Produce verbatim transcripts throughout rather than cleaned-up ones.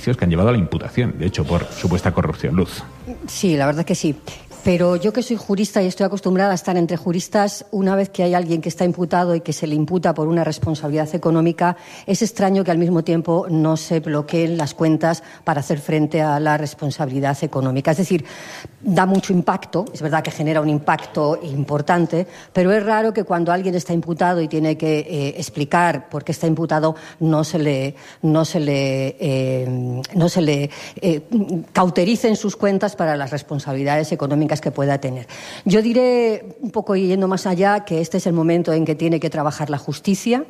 indicios que han llevado a la imputación, de hecho, por supuesta corrupción. Luz. Sí, la verdad que sí. Pero yo, que soy jurista y estoy acostumbrada a estar entre juristas, una vez que hay alguien que está imputado y que se le imputa por una responsabilidad económica, es extraño que al mismo tiempo no se bloqueen las cuentas para hacer frente a la responsabilidad económica. Es decir, da mucho impacto, es verdad que genera un impacto importante, pero es raro que cuando alguien está imputado y tiene que eh, explicar por qué está imputado, no se le, no se le, eh, no se le eh, cautericen sus cuentas para las responsabilidades económicas que pueda tener. Yo diré, un poco yendo más allá, que este es el momento en que tiene que trabajar la justicia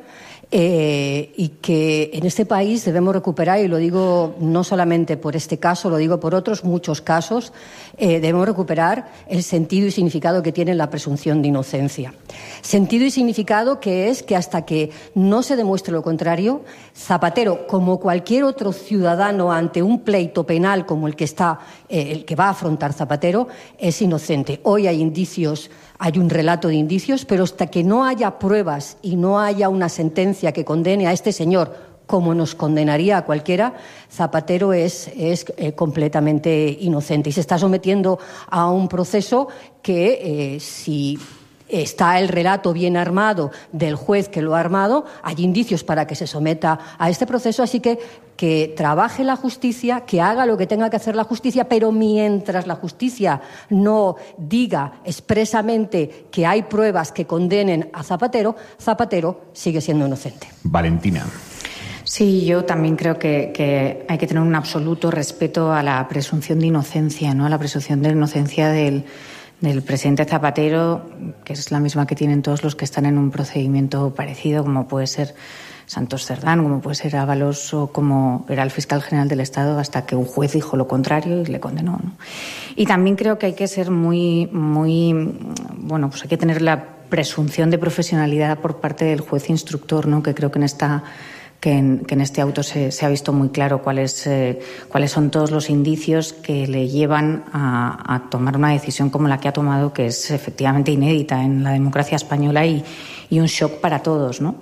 eh, y que en este país debemos recuperar, y lo digo no solamente por este caso, lo digo por otros muchos casos, eh, debemos recuperar el sentido y significado que tiene la presunción de inocencia. Sentido y significado que es que hasta que no se demuestre lo contrario, Zapatero, como cualquier otro ciudadano ante un pleito penal como el que está, eh, el que va a afrontar Zapatero, es inocente. Hoy hay indicios, hay un relato de indicios, pero hasta que no haya pruebas y no haya una sentencia que condene a este señor como nos condenaría a cualquiera, Zapatero es, es eh, completamente inocente y se está sometiendo a un proceso que, eh, si está el relato bien armado del juez que lo ha armado, hay indicios para que se someta a este proceso, así que que trabaje la justicia, que haga lo que tenga que hacer la justicia, pero mientras la justicia no diga expresamente que hay pruebas que condenen a Zapatero, Zapatero sigue siendo inocente. Valentina. Sí, yo también creo que, que hay que tener un absoluto respeto a la presunción de inocencia, ¿no? A la presunción de inocencia del, del presidente Zapatero, que es la misma que tienen todos los que están en un procedimiento parecido, como puede ser Santos Cerdán, como puede ser Ábalos o como era el fiscal general del Estado, hasta que un juez dijo lo contrario y le condenó, ¿no? Y también creo que hay que ser muy, muy, bueno, pues hay que tener la presunción de profesionalidad por parte del juez instructor, ¿no? Que creo que en esta que en, que en este auto se, se ha visto muy claro cuáles, eh, cuáles son todos los indicios que le llevan a, a tomar una decisión como la que ha tomado, que es efectivamente inédita en la democracia española y, y un shock para todos, ¿no?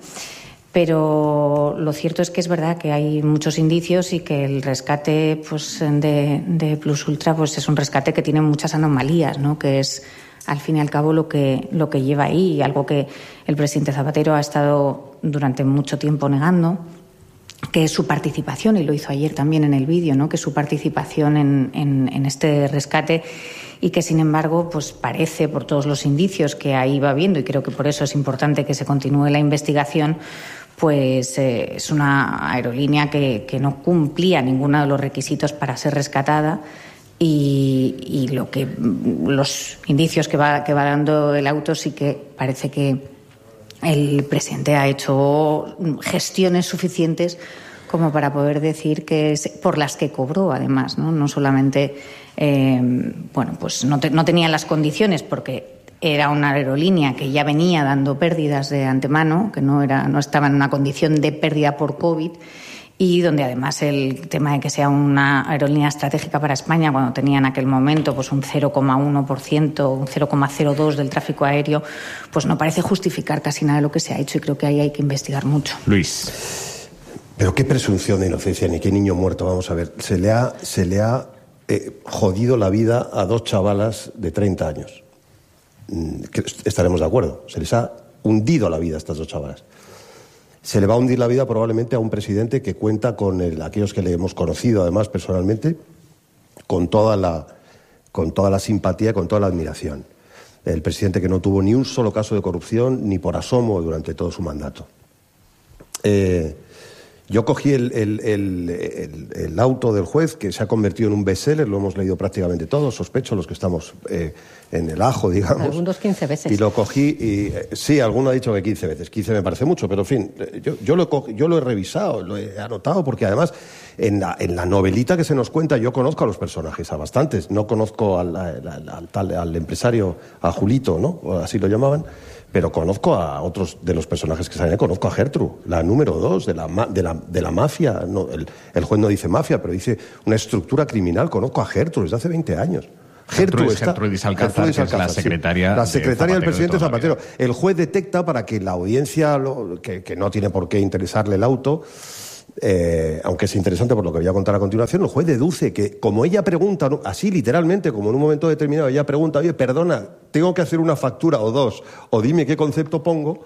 Pero lo cierto es que es verdad que hay muchos indicios y que el rescate, pues, de, de Plus Ultra, pues, es un rescate que tiene muchas anomalías, ¿no? Que es, al fin y al cabo, lo que, lo que lleva ahí, y algo que el presidente Zapatero ha estado durante mucho tiempo negando, que es su participación, y lo hizo ayer también en el vídeo, ¿no? Que es su participación en, en, en este rescate, y que, sin embargo, pues parece, por todos los indicios que ahí va viendo, y creo que por eso es importante que se continúe la investigación, pues eh, es una aerolínea que, que no cumplía ninguno de los requisitos para ser rescatada. Y, y lo que los indicios que va, que va dando el auto sí que parece que el presidente ha hecho gestiones suficientes como para poder decir que es por las que cobró, además, no, no solamente eh, bueno, pues no, te, no tenía las condiciones porque era una aerolínea que ya venía dando pérdidas de antemano, que no era no estaba en una condición de pérdida por COVID, y donde además el tema de que sea una aerolínea estratégica para España, cuando tenía en aquel momento pues un cero coma uno por ciento, un cero coma cero dos por ciento del tráfico aéreo, pues no parece justificar casi nada de lo que se ha hecho, y creo que ahí hay que investigar mucho. Luis. Pero qué presunción de inocencia, ni qué niño muerto, vamos a ver. Se le ha, se le ha eh, jodido la vida a dos chavalas de treinta años. Estaremos de acuerdo. Se les ha hundido la vida a estas dos chavalas. Se le va a hundir la vida probablemente a un presidente que cuenta con el, aquellos que le hemos conocido además personalmente, con toda la, con toda la simpatía, con toda la admiración. El presidente que no tuvo ni un solo caso de corrupción ni por asomo durante todo su mandato. Eh, yo cogí el, el, el, el, el auto del juez, que se ha convertido en un bestseller, lo hemos leído prácticamente todos, sospecho, los que estamos eh, en el ajo, digamos. Algunos quince veces. Y lo cogí, y eh, sí, alguno ha dicho que quince veces, quince me parece mucho, pero en fin, yo, yo, lo, he, yo lo he revisado, lo he anotado, porque además en la, en la novelita que se nos cuenta yo conozco a los personajes, a bastantes, no conozco al, al, al, al, tal, al empresario, a Julito, ¿no? O así lo llamaban. Pero conozco a otros de los personajes que salen. Conozco a Gertrude, la número dos de la, de la, de la mafia. No, el, el juez no dice mafia, pero dice una estructura criminal. Conozco a Gertrude desde hace veinte años. Gertrude, Gertrude Alcázar, que es la secretaria, sí, la secretaria de del presidente de Zapatero. El juez detecta, para que la audiencia, lo, que, que no tiene por qué interesarle el auto, Eh, aunque es interesante por lo que voy a contar a continuación, el juez deduce que, como ella pregunta, ¿no? así literalmente, como en un momento determinado ella pregunta, oye, perdona, tengo que hacer una factura o dos, o dime qué concepto pongo,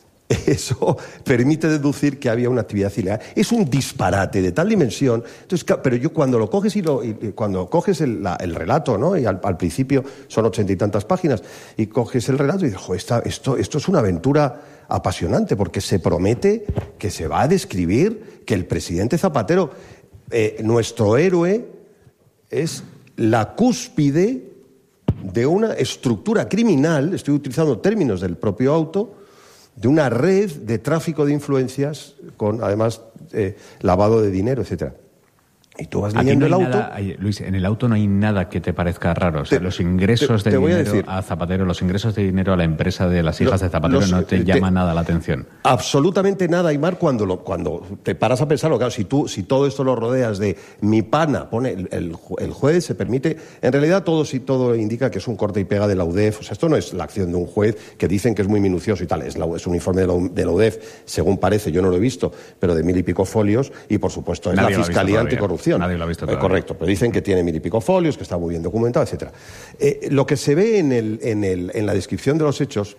eso permite deducir que había una actividad ilegal. Es un disparate de tal dimensión. Entonces, pero yo cuando lo coges y, lo, y cuando coges el, la, el relato, ¿no? Y al, al principio son ochenta y tantas páginas, y coges el relato y dices, jo, esta, esto, esto es una aventura apasionante, porque se promete que se va a describir que el presidente Zapatero, eh, nuestro héroe, es la cúspide de una estructura criminal, estoy utilizando términos del propio auto, de una red de tráfico de influencias con, además, eh, lavado de dinero, etcétera. Y tú vas leyendo no el auto... Nada, Luis, en el auto no hay nada que te parezca raro. O sea, te, los ingresos te, de te dinero a, decir, a Zapatero, los ingresos de dinero a la empresa de las hijas lo, de Zapatero los, no te, te llama nada la atención. Absolutamente nada, Aymar, cuando, lo, cuando te paras a pensarlo. Claro, si tú si todo esto lo rodeas de mi pana, pone el, el, el juez se permite... En realidad todo sí todo indica que es un corte y pega de la U D E F. O sea, esto no es la acción de un juez que dicen que es muy minucioso y tal. Es, la, es un informe de la, de la U D E F, según parece, yo no lo he visto, pero de mil y pico folios, y por supuesto es Nadie la Fiscalía Anticorrupción. Nadie lo ha visto todavía. Correcto, pero dicen que tiene mil y pico folios, que está muy bien documentado, etcétera. Eh, lo que se ve en, el, en, el, en la descripción de los hechos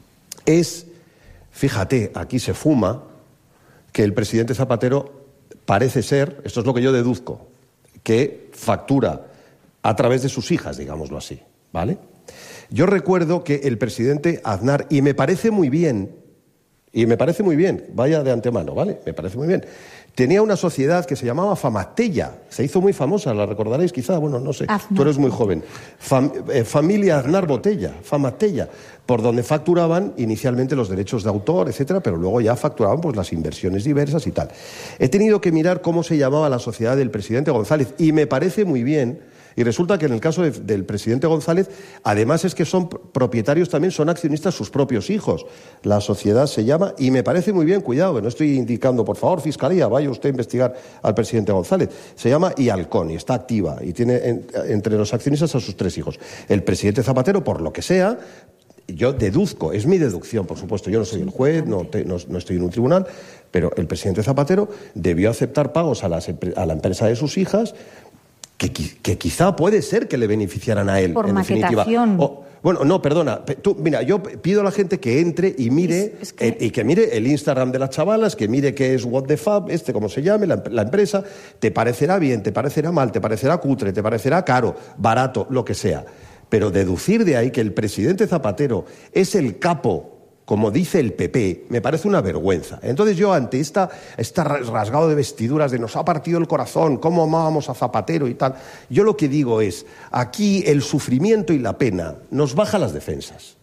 es, fíjate, aquí se fuma, que el presidente Zapatero parece ser, esto es lo que yo deduzco, que factura a través de sus hijas, digámoslo así, ¿vale? Yo recuerdo que el presidente Aznar, y me parece muy bien, y me parece muy bien, vaya de antemano, ¿vale? Me parece muy bien. Tenía una sociedad que se llamaba Famatella, se hizo muy famosa, la recordaréis quizá, bueno, no sé, Aznar. Tú eres muy joven. Fam, eh, familia Aznar Botella, Famatella, por donde facturaban inicialmente los derechos de autor, etcétera, pero luego ya facturaban pues las inversiones diversas y tal. He tenido que mirar cómo se llamaba la sociedad del presidente González, y me parece muy bien. Y resulta que en el caso de, del presidente González, además es que son propietarios también, son accionistas sus propios hijos. La sociedad se llama, y me parece muy bien, cuidado, que no estoy indicando, por favor, Fiscalía, vaya usted a investigar al presidente González. Se llama Ialcón y está activa y tiene en, entre los accionistas a sus tres hijos. El presidente Zapatero, por lo que sea, yo deduzco, es mi deducción, por supuesto, yo no soy el juez, no, te, no, no estoy en un tribunal, pero el presidente Zapatero debió aceptar pagos a, las, a la empresa de sus hijas, Que, que quizá puede ser que le beneficiaran a él, por en maquetación. definitiva. O, bueno, no, perdona. Tú, mira, yo pido a la gente que entre y mire, es, es que... Eh, y que mire el Instagram de las chavalas, que mire qué es What the Fab, este como se llame, la, la empresa. Te parecerá bien, te parecerá mal, te parecerá cutre, te parecerá caro, barato, lo que sea. Pero deducir de ahí que el presidente Zapatero es el capo, como dice el P P, me parece una vergüenza. Entonces yo, ante esta, esta rasgado de vestiduras de nos ha partido el corazón, cómo amábamos a Zapatero y tal, yo lo que digo es, aquí el sufrimiento y la pena nos baja las defensas.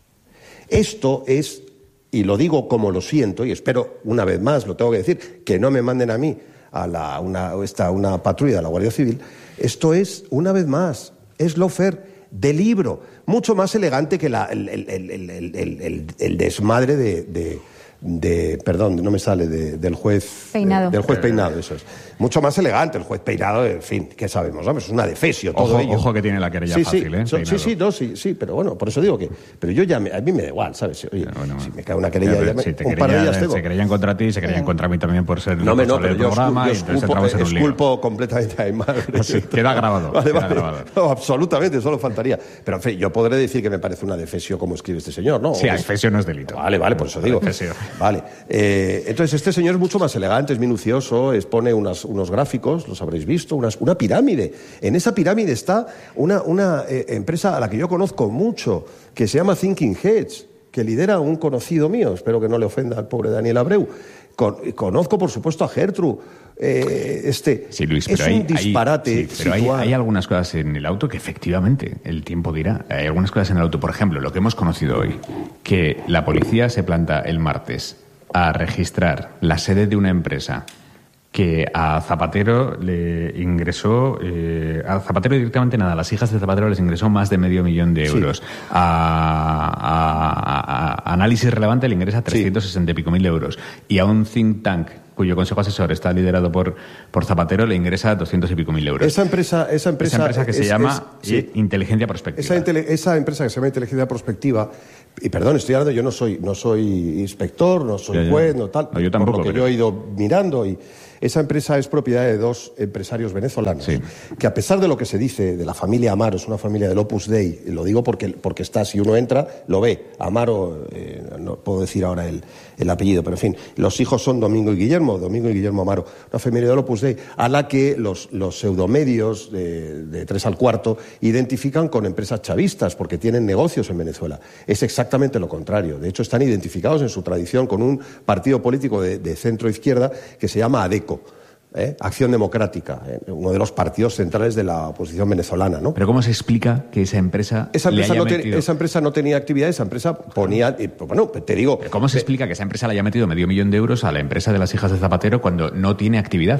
Esto es, y lo digo como lo siento, y espero una vez más, lo tengo que decir, que no me manden a mí a la, una, esta, una patrulla de la Guardia Civil, esto es, una vez más, es lawfare de libro, mucho más elegante que la, el, el, el, el, el, el, el desmadre de, de, de... Perdón, no me sale, de, del juez... Peinado. De, del juez Peinado, eso es. Mucho más elegante el juez Peinado, en fin, ¿qué sabemos? ¿No? Es una defesio todo ojo, ello. Ojo que tiene la querella sí, fácil, sí, ¿eh? So, sí, sí, no, sí, sí, pero bueno, por eso digo que... Pero yo ya, me, a mí me da igual, ¿sabes? Oye, bueno, si me cae una querella, ya, ya me, si te un quería, par de días tengo. Se querían contra ti, se querían contra mí también por ser... No, me, no, pero yo programa, esculpo, yo esculpo, en un esculpo completamente a Aymar. Así, queda grabado. Vale, queda vale. grabado. No, absolutamente, solo faltaría. Pero en fin, yo podré decir que me parece una defesio como escribe este señor, ¿no? Sí, defesio no es delito. Vale, vale, por eso digo. Vale. Eh, entonces, este señor es mucho más elegante, es minucioso, expone unas, unos gráficos, los habréis visto, unas, una pirámide. En esa pirámide está una, una eh, empresa a la que yo conozco mucho, que se llama Thinking Heads, que lidera un conocido mío, espero que no le ofenda al pobre Daniel Abreu. Con, conozco, por supuesto, a Gertrude. Eh, este, sí, Luis, es pero un hay, disparate. Hay, sí, pero hay, hay algunas cosas en el auto que efectivamente el tiempo dirá. Hay algunas cosas en el auto, por ejemplo, lo que hemos conocido hoy, que la policía se planta el martes a registrar la sede de una empresa que a Zapatero le ingresó, eh, a Zapatero directamente nada, a las hijas de Zapatero les ingresó más de medio millón de euros. Sí. A, a, a, a Análisis Relevante le ingresa trescientos sesenta y pico mil euros. Y a un think tank cuyo consejo asesor está liderado por, por Zapatero le ingresa doscientos y pico mil euros. Esa empresa, esa empresa, esa empresa que es, se llama es, sí. Inteligencia Prospectiva. Esa, intele, esa empresa que se llama Inteligencia Prospectiva, y perdón, estoy hablando, yo no soy, no soy inspector, no soy ya, juez, ya. no tal, no, yo tampoco, por lo que pero... yo he ido mirando y Esa empresa es propiedad de dos empresarios venezolanos, sí. que a pesar de lo que se dice de la familia Amaro, es una familia del Opus Dei, lo digo porque, porque está, si uno entra, lo ve. Amaro, eh, no puedo decir ahora el, el apellido, pero en fin, los hijos son Domingo y Guillermo, Domingo y Guillermo Amaro, una familia del Opus Dei, a la que los, los pseudomedios de, de tres al cuarto identifican con empresas chavistas, porque tienen negocios en Venezuela. Es exactamente lo contrario. De hecho, están identificados en su tradición con un partido político de, de centro-izquierda que se llama ADECO. ¿Eh? Acción Democrática, ¿eh? Uno de los partidos centrales de la oposición venezolana, ¿no? Pero ¿cómo se explica que esa empresa esa empresa, le haya no, te, metido... esa empresa no tenía actividad, esa empresa ponía... Y, bueno, te digo... ¿Pero cómo se te... explica que esa empresa le haya metido medio millón de euros a la empresa de las hijas de Zapatero cuando no tiene actividad?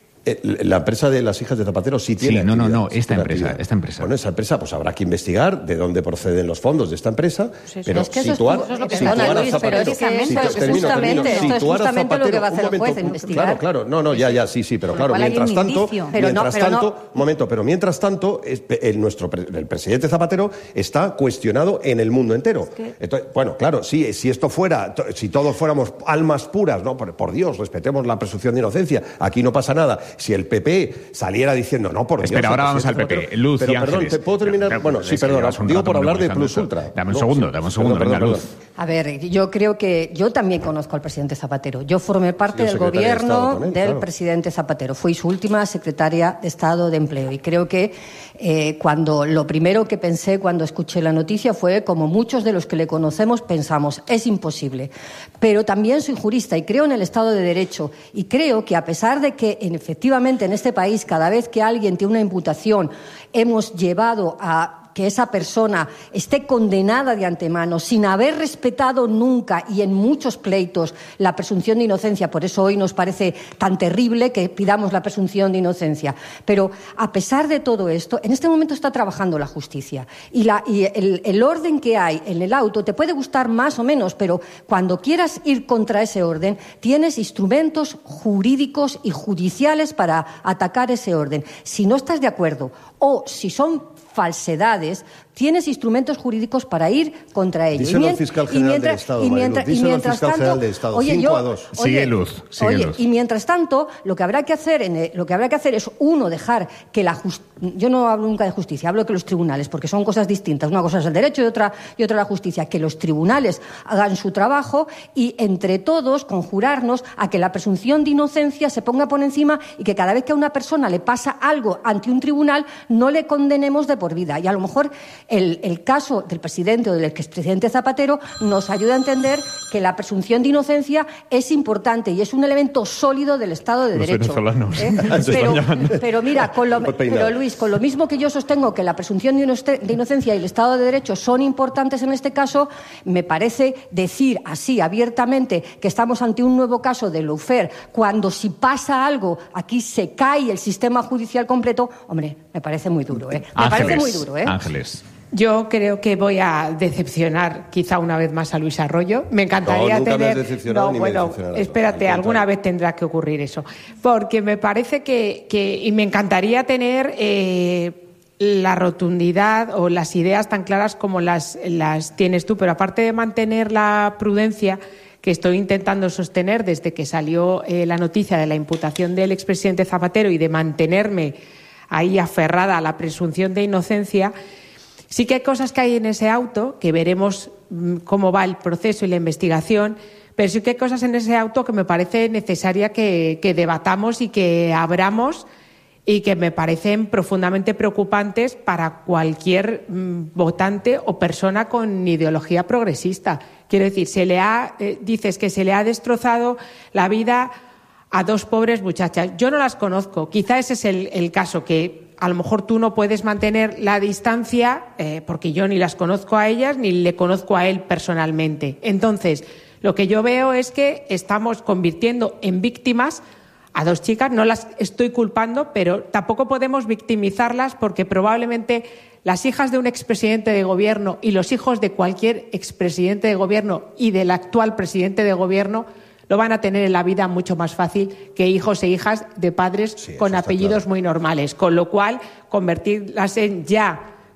La empresa de las hijas de Zapatero sí tiene sí, no, actividad. no, no, sí esta empresa, actividad. esta empresa. Bueno, esa empresa, pues habrá que investigar de dónde proceden los fondos de esta empresa, sí, sí. pero es que situar, eso es lo que situar perdona, a Luis, Zapatero... pero es que Sí, eso es termino, justamente, termino. esto es Situar a justamente Zapatero, lo que va a hacer un el juez, momento, investigar. Claro, claro, no, no, ya, ya, sí, sí, pero claro, mientras tanto, pero no, mientras pero tanto, no. un momento, pero mientras tanto, el, nuestro, el presidente Zapatero está cuestionado en el mundo entero. Es que... Entonces, bueno, claro, sí, si esto fuera, si todos fuéramos almas puras, no, por, por Dios, respetemos la presunción de inocencia, aquí no pasa nada. Si el P P saliera diciendo, no, por Dios... Espera, ahora vamos al P P. Luz pero, y Ángeles. Perdón, ¿te puedo terminar? Pero, bueno, sí, perdona, digo por hablar de Plus Ultra. Dame un no, segundo, sí, dame un segundo, perdón, venga, perdón, Luz. perdón. A ver, yo creo que yo también conozco al presidente Zapatero. Yo formé parte Sí, del secretaria de Estado gobierno con él, del claro. presidente Zapatero. Fui su última secretaria de Estado de Empleo. Y creo que eh, cuando lo primero que pensé cuando escuché la noticia fue, como muchos de los que le conocemos pensamos, es imposible. Pero también soy jurista y creo en el Estado de Derecho. Y creo que a pesar de que en, efectivamente en este país cada vez que alguien tiene una imputación hemos llevado a que esa persona esté condenada de antemano sin haber respetado nunca y en muchos pleitos la presunción de inocencia. Por eso hoy nos parece tan terrible que pidamos la presunción de inocencia. Pero a pesar de todo esto, en este momento está trabajando la justicia. Y, la, y el, el orden que hay en el auto te puede gustar más o menos, pero cuando quieras ir contra ese orden, tienes instrumentos jurídicos y judiciales para atacar ese orden. Si no estás de acuerdo o si son falsedades, tienes instrumentos jurídicos para ir contra ello. Díselo al fiscal general del Estado, y mientras, Mariluz, y mientras díselo al fiscal tanto, general del Estado, oye, cinco yo, a dos. oye, Sigue Luz, sigue oye, Luz. y mientras tanto, lo que habrá que hacer, en el, lo que habrá que hacer es uno dejar que la justicia, yo no hablo nunca de justicia, hablo de que los tribunales, porque son cosas distintas. Una cosa es el derecho y otra y otra la justicia. Que los tribunales hagan su trabajo y entre todos conjurarnos a que la presunción de inocencia se ponga por encima y que cada vez que a una persona le pasa algo ante un tribunal no le condenemos de por vida. Y a lo mejor el, el caso del presidente o del expresidente Zapatero nos ayuda a entender que la presunción de inocencia es importante y es un elemento sólido del Estado de Los Derecho. venezolanos. ¿Eh? Pero, pero mira, con lo, pero Luis, con lo mismo que yo sostengo que la presunción de, inoc- de inocencia y el Estado de Derecho son importantes en este caso, me parece decir así abiertamente que estamos ante un nuevo caso de lawfare, cuando si pasa algo aquí se cae el sistema judicial completo, hombre, me parece muy duro, ¿eh? Me Ángeles, parece muy duro, ¿eh? Ángeles. Yo creo que voy a decepcionar quizá una vez más a Luis Arroyo. Me encantaría No, nunca me has tener. decepcionado no, ni me bueno, decepcionarás. espérate, Al alguna contrario. vez tendrá que ocurrir eso. Porque me parece que, que y me encantaría tener eh, la rotundidad o las ideas tan claras como las, las tienes tú. Pero aparte de mantener la prudencia que estoy intentando sostener desde que salió eh, la noticia de la imputación del expresidente Zapatero y de mantenerme ahí aferrada a la presunción de inocencia. Sí que hay cosas que hay en ese auto, que veremos cómo va el proceso y la investigación, pero sí que hay cosas en ese auto que me parece necesaria que, que debatamos y que abramos y que me parecen profundamente preocupantes para cualquier mm, votante o persona con ideología progresista. Quiero decir, se le ha, eh, dices que se le ha destrozado la vida a dos pobres muchachas. Yo no las conozco. Quizá ese es el, el caso, que a lo mejor tú no puedes mantener la distancia eh, porque yo ni las conozco a ellas ni le conozco a él personalmente. Entonces, lo que yo veo es que estamos convirtiendo en víctimas a dos chicas. No las estoy culpando, pero tampoco podemos victimizarlas porque probablemente las hijas de un expresidente de gobierno y los hijos de cualquier expresidente de gobierno y del actual presidente de gobierno lo van a tener en la vida mucho más fácil que hijos e hijas de padres Sí, con está apellidos claro. muy normales. Con lo cual, convertirlas en ya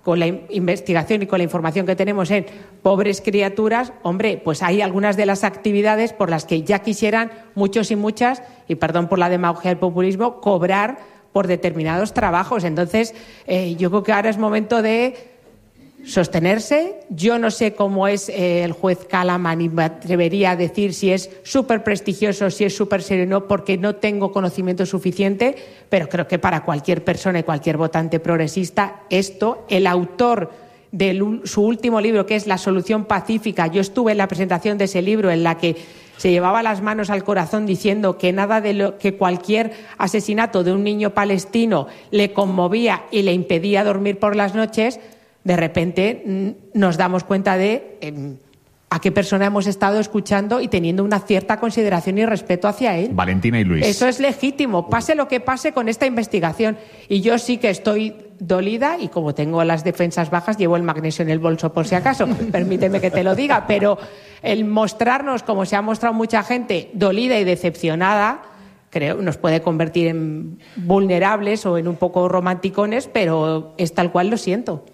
con la investigación y con la información que tenemos en pobres criaturas, hombre, pues hay algunas de las actividades por las que ya quisieran muchos y muchas, y perdón por la demagogia del populismo, cobrar por determinados trabajos. Entonces, eh, yo creo que ahora es momento de sostenerse. Yo no sé cómo es eh, el juez Calaman y me atrevería a decir si es súper prestigioso, si es súper serio o no, porque no tengo conocimiento suficiente, pero creo que para cualquier persona y cualquier votante progresista esto, el autor de su último libro, que es La solución pacífica, yo estuve en la presentación de ese libro en la que se llevaba las manos al corazón diciendo que nada de lo que cualquier asesinato de un niño palestino le conmovía y le impedía dormir por las noches. De repente nos damos cuenta de eh, a qué persona hemos estado escuchando y teniendo una cierta consideración y respeto hacia él. Valentina y Luis. Eso es legítimo, pase lo que pase con esta investigación. Y yo sí que estoy dolida, y como tengo las defensas bajas, llevo el magnesio en el bolso por si acaso, permíteme que te lo diga, pero el mostrarnos, como se ha mostrado mucha gente, dolida y decepcionada, creo nos puede convertir en vulnerables o en un poco romanticones, pero es tal cual, lo siento.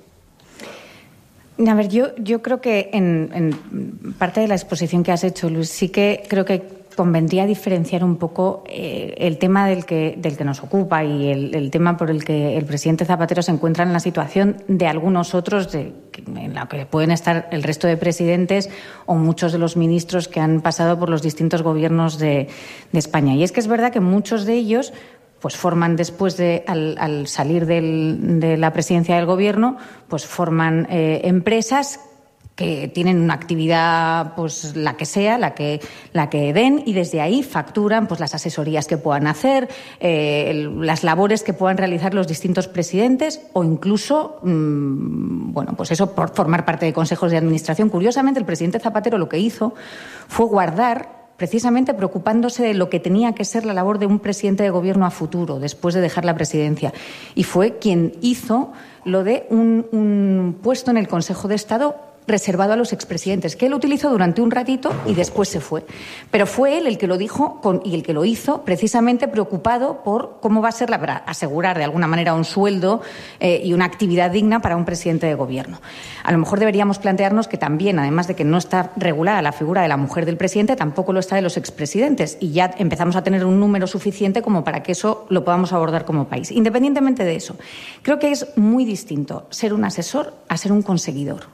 A ver, yo, yo creo que en, en parte de la exposición que has hecho, Luis, sí que creo que convendría diferenciar un poco eh, el tema del que, del que nos ocupa y el, el tema por el que el presidente Zapatero se encuentra en la situación de algunos otros de, en la que pueden estar el resto de presidentes o muchos de los ministros que han pasado por los distintos gobiernos de, de España. Y es que es verdad que muchos de ellos pues forman después de, al, al salir del, de la presidencia del gobierno, pues forman eh, empresas que tienen una actividad, pues la que sea, la que la que den, y desde ahí facturan pues las asesorías que puedan hacer, eh, el, las labores que puedan realizar los distintos presidentes, o incluso, mmm, bueno, pues eso, por formar parte de consejos de administración. Curiosamente, el presidente Zapatero lo que hizo fue guardar, precisamente preocupándose de lo que tenía que ser la labor de un presidente de gobierno a futuro, después de dejar la presidencia. Y fue quien hizo lo de un, un puesto en el Consejo de Estado reservado a los expresidentes, que él utilizó durante un ratito y después se fue. Pero fue él el que lo dijo con, y el que lo hizo precisamente preocupado por cómo va a ser la, para asegurar de alguna manera un sueldo eh, y una actividad digna para un presidente de gobierno. A lo mejor deberíamos plantearnos que también, además de que no está regulada la figura de la mujer del presidente, tampoco lo está de los expresidentes, y ya empezamos a tener un número suficiente como para que eso lo podamos abordar como país. Independientemente de eso, creo que es muy distinto ser un asesor a ser un conseguidor.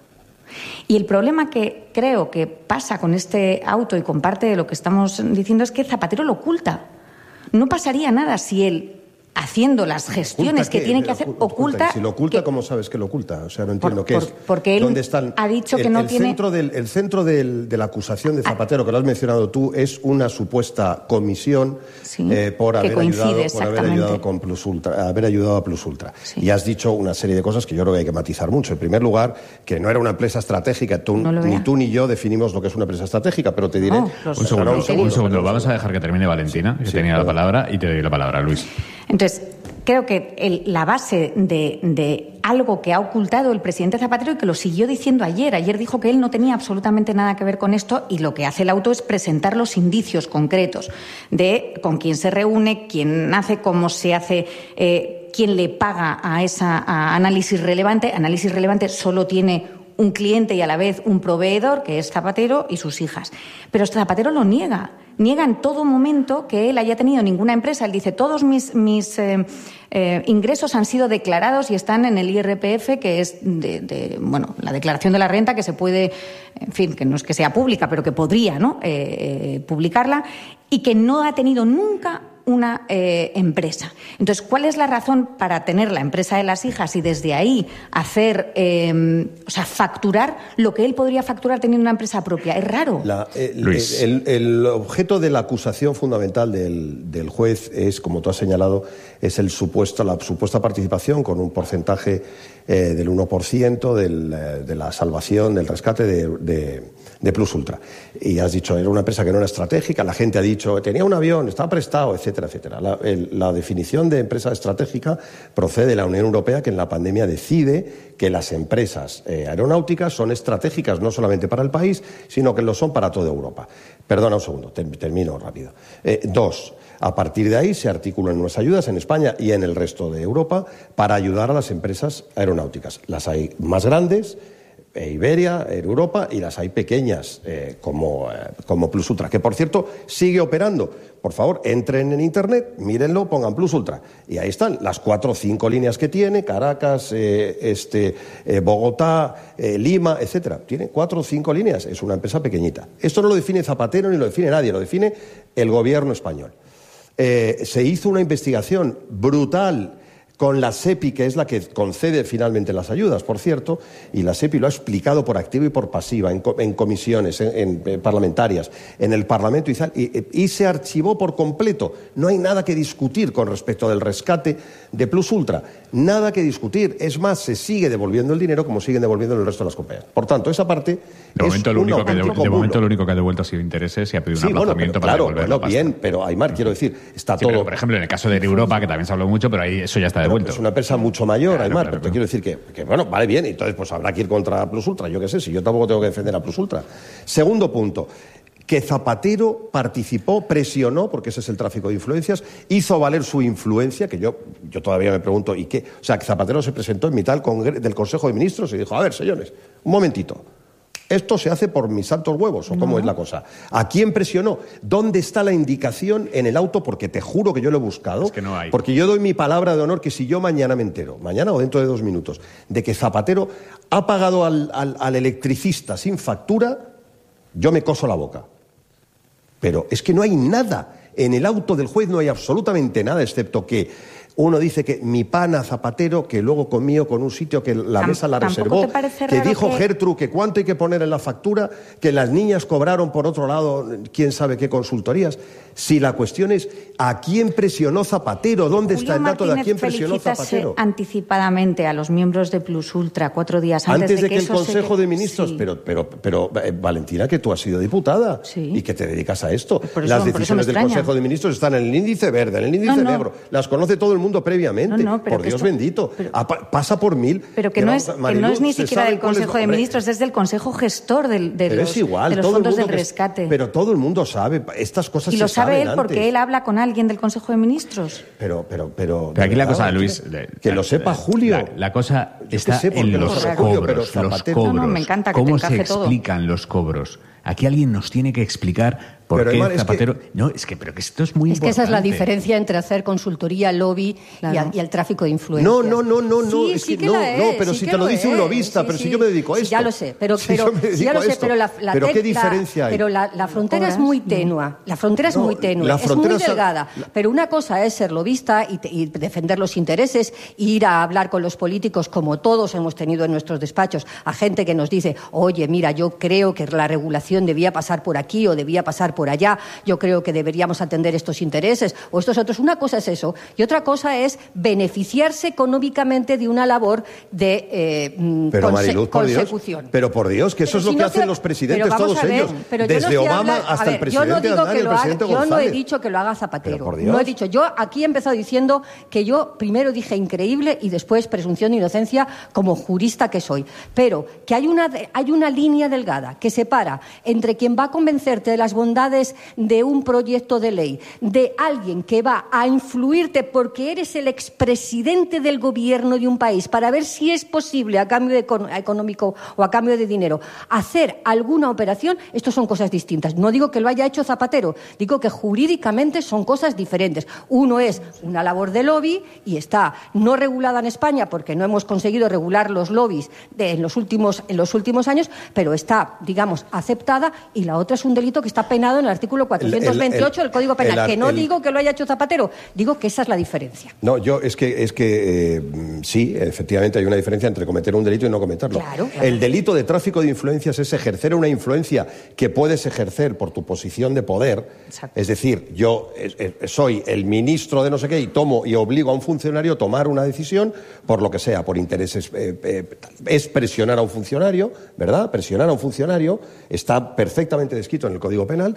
Y el problema que creo que pasa con este auto y con parte de lo que estamos diciendo es que Zapatero lo oculta. No pasaría nada si él, haciendo las gestiones que tiene que hacer, oculta... Si lo oculta, que, ¿cómo sabes que lo oculta? O sea, no entiendo por, qué por, es. Porque él están, ha dicho el, que no el tiene... Centro del, el centro del, de la acusación de Zapatero, que lo has mencionado tú, es una supuesta comisión sí, eh, por, haber ayudado, por haber ayudado con Plus Ultra, haber ayudado a Plus Ultra. Sí. Y has dicho una serie de cosas que yo creo que hay que matizar mucho. En primer lugar, que no era una empresa estratégica. Tú, no ni tú ni yo definimos lo que es una empresa estratégica, pero te diré... No, un segundo, un segundo, un segundo. Vamos a dejar que termine Valentina, que sí, tenía claro. la palabra, y te doy la palabra, Luis. Entonces... Creo que el, la base de, de algo que ha ocultado el presidente Zapatero y que lo siguió diciendo ayer. Ayer dijo que él no tenía absolutamente nada que ver con esto, y lo que hace el auto es presentar los indicios concretos de con quién se reúne, quién hace, cómo se hace, eh, quién le paga a esa a análisis relevante. Análisis relevante solo tiene un cliente y a la vez un proveedor, que es Zapatero y sus hijas. Pero Zapatero lo niega. Niega en todo momento que él haya tenido ninguna empresa. Él dice, todos mis, mis eh, eh, ingresos han sido declarados y están en el I R P F, que es de, de, bueno, la declaración de la renta, que se puede, en fin, que no es que sea pública, pero que podría, ¿no?, eh, eh, publicarla, y que no ha tenido nunca una eh, empresa. Entonces, ¿cuál es la razón para tener la empresa de las hijas y desde ahí hacer, eh, o sea, facturar lo que él podría facturar teniendo una empresa propia? Es raro. La, el, el, el objeto de la acusación fundamental del, del juez es, como tú has señalado, es el supuesto, la supuesta participación con un porcentaje eh, del uno por ciento del, eh, de la salvación, del rescate de, de, de Plus Ultra. Y has dicho, era una empresa que no era estratégica, la gente ha dicho, tenía un avión, estaba prestado, etcétera. etcétera, etcétera. La, el, la definición de empresa estratégica procede de la Unión Europea, que en la pandemia decide que las empresas eh, aeronáuticas son estratégicas no solamente para el país, sino que lo son para toda Europa. Perdona un segundo, termino rápido. Eh, dos, a partir de ahí se articulan unas ayudas en España y en el resto de Europa para ayudar a las empresas aeronáuticas. Las hay más grandes, Iberia, Air Europa, y las hay pequeñas eh, como, eh, como Plus Ultra, que por cierto sigue operando. Por favor, entren en Internet, mírenlo, pongan Plus Ultra. Y ahí están las cuatro o cinco líneas que tiene, Caracas, eh, este, eh, Bogotá, eh, Lima, etcétera. Tiene cuatro o cinco líneas, es una empresa pequeñita. Esto no lo define Zapatero ni lo define nadie, lo define el gobierno español. Eh, se hizo una investigación brutal con la SEPI, que es la que concede finalmente las ayudas, por cierto, y la SEPI lo ha explicado por activa y por pasiva, en, en comisiones en, en, en parlamentarias, en el Parlamento y, y, y se archivó por completo. No hay nada que discutir con respecto del rescate de Plus Ultra. Nada que discutir. Es más, se sigue devolviendo el dinero como siguen devolviendo el resto de las compañías. Por tanto, esa parte de momento, es lo único un que de, de momento lo único que ha devuelto ha sido intereses y ha pedido sí, un aplazamiento bueno, pero, para claro, devolver bueno, bien, pero Aymar, quiero decir, está sí, todo... Pero, por ejemplo, en el caso de Europa, que también se habló mucho, pero ahí eso ya está devuelto. Es una empresa mucho mayor, claro, Aymar, claro, pero te claro. quiero decir que, que, bueno, vale bien, entonces pues habrá que ir contra Plus Ultra, yo qué sé, si yo tampoco tengo que defender a Plus Ultra. Segundo punto, que Zapatero participó, presionó, porque ese es el tráfico de influencias, hizo valer su influencia, que yo, yo todavía me pregunto, ¿y qué? O sea, que Zapatero se presentó en mitad del, Congre- del Consejo de Ministros y dijo, a ver, señores, un momentito, ¿esto se hace por mis santos huevos o cómo no. es la cosa? ¿A quién presionó? ¿Dónde está la indicación en el auto? Porque te juro que yo lo he buscado. Es que no hay. Porque yo doy mi palabra de honor que si yo mañana me entero, mañana o dentro de dos minutos, de que Zapatero ha pagado al, al, al electricista sin factura, yo me coso la boca. Pero es que no hay nada. En el auto del juez no hay absolutamente nada, excepto que uno dice que mi pana Zapatero, que luego comió con un sitio que la Tam- mesa la ¿tampoco reservó, te parece que raro dijo que- Gertrude que cuánto hay que poner en la factura, que las niñas cobraron por otro lado quién sabe qué consultorías. Si la cuestión es ¿a quién presionó Zapatero? ¿Dónde Julio está el dato de a Martínez quién presionó felicítase Zapatero? anticipadamente a los miembros de Plus Ultra cuatro días antes, Antes de que el eso se Consejo que- de Ministros, Sí. pero, pero, pero eh, Valentina, que tú has sido diputada Sí. y que te dedicas a esto. Por eso- Las por eso me decisiones del extraña. Consejo de Ministros están en el índice verde, en el índice No, no. negro. Las conoce todo el mundo previamente. No, no, pero por que Dios esto- bendito. pero- Ah, pa- pasa por mil. Pero que, no, vamos, es, que Mariluz, no es ni se siquiera sabe del cuál es- Consejo de hombre, Ministros, es del Consejo Gestor del, de pero los, es igual, de los todo el fondos mundo del que- rescate. Pero todo el mundo sabe, estas cosas y lo se sabe saben él porque antes. él habla con alguien del Consejo de Ministros. Pero, pero, pero. Pero aquí de la verdad, cosa, que- Luis... Que la- lo sepa Julio. La, la cosa Yo qué está sé, porque en lo los sabe Julio, pero cobros. Los Zapatero- cobros. No, no, me encanta que te ¿Cómo se encaje todo. explican los cobros? Aquí alguien nos tiene que explicar por Pero, qué Aymar, es Zapatero... No, es que, pero que esto es muy Es que importante. esa es la diferencia entre hacer consultoría, lobby Claro. y, a- y el tráfico de influencias. No, no, no, no, no, Sí, es sí que que no, la no, es, pero sí si que te lo dice un es, lobista, sí, pero si sí. yo me dedico a Sí, esto. ya lo sé, pero, Si pero yo me dedico ya lo a sé, esto. pero la, la Pero tel- qué la- diferencia hay. Pero la, la frontera es ¿Cobras? muy tenua, la frontera es No, muy tenue, la es frontera muy es- delgada. Pero una cosa es ser lobista y, te- y defender los intereses, ir a hablar con los políticos, como todos hemos tenido en nuestros despachos, a gente que nos dice, oye, mira, yo creo que la regulación debía pasar por aquí o debía pasar por allá, yo creo que deberíamos atender estos intereses o estos otros. Una cosa es eso y otra cosa es beneficiarse económicamente de una labor de eh, mm, Pero conse- Mariluz, por Dios, consecución. pero por Dios, que eso Pero es lo si que no hacen se- los presidentes, pero vamos todos a ver, ellos, pero yo no desde estoy Obama habla- hasta a ver, el presidente yo no digo Aznar y que el lo haga, presidente yo no he González. dicho que lo haga Zapatero. Pero por Dios. No he dicho, yo aquí he empezado diciendo que yo primero dije increíble y después presunción de inocencia como jurista que soy. Pero que hay una, hay una línea delgada que separa entre quien va a convencerte de las bondades de un proyecto de ley, de alguien que va a influirte porque eres el expresidente del gobierno de un país para ver si es posible a cambio de econo- económico o a cambio de dinero hacer alguna operación. Esto son cosas distintas. No digo que lo haya hecho Zapatero, digo que jurídicamente son cosas diferentes. Uno es una labor de lobby y está no regulada en España porque no hemos conseguido regular los lobbies de, en, los últimos, en los últimos años, pero está, digamos, aceptada, y la otra es un delito que está penado en el artículo cuatrocientos veintiocho el- del Código Penal, el- que no el- digo que lo haya hecho Zapatero, digo que esa es la diferencia. No, yo es que es que eh, sí, efectivamente hay una diferencia entre cometer un delito y no cometerlo. Claro, claro. El delito de tráfico de influencias es ejercer una influencia que puedes ejercer por tu posición de poder. Exacto. Es decir, yo eh, eh, soy el ministro de no sé qué y tomo y obligo a un funcionario a tomar una decisión por lo que sea, por intereses. Eh, eh, es presionar a un funcionario, ¿verdad? Presionar a un funcionario está perfectamente descrito en el Código Penal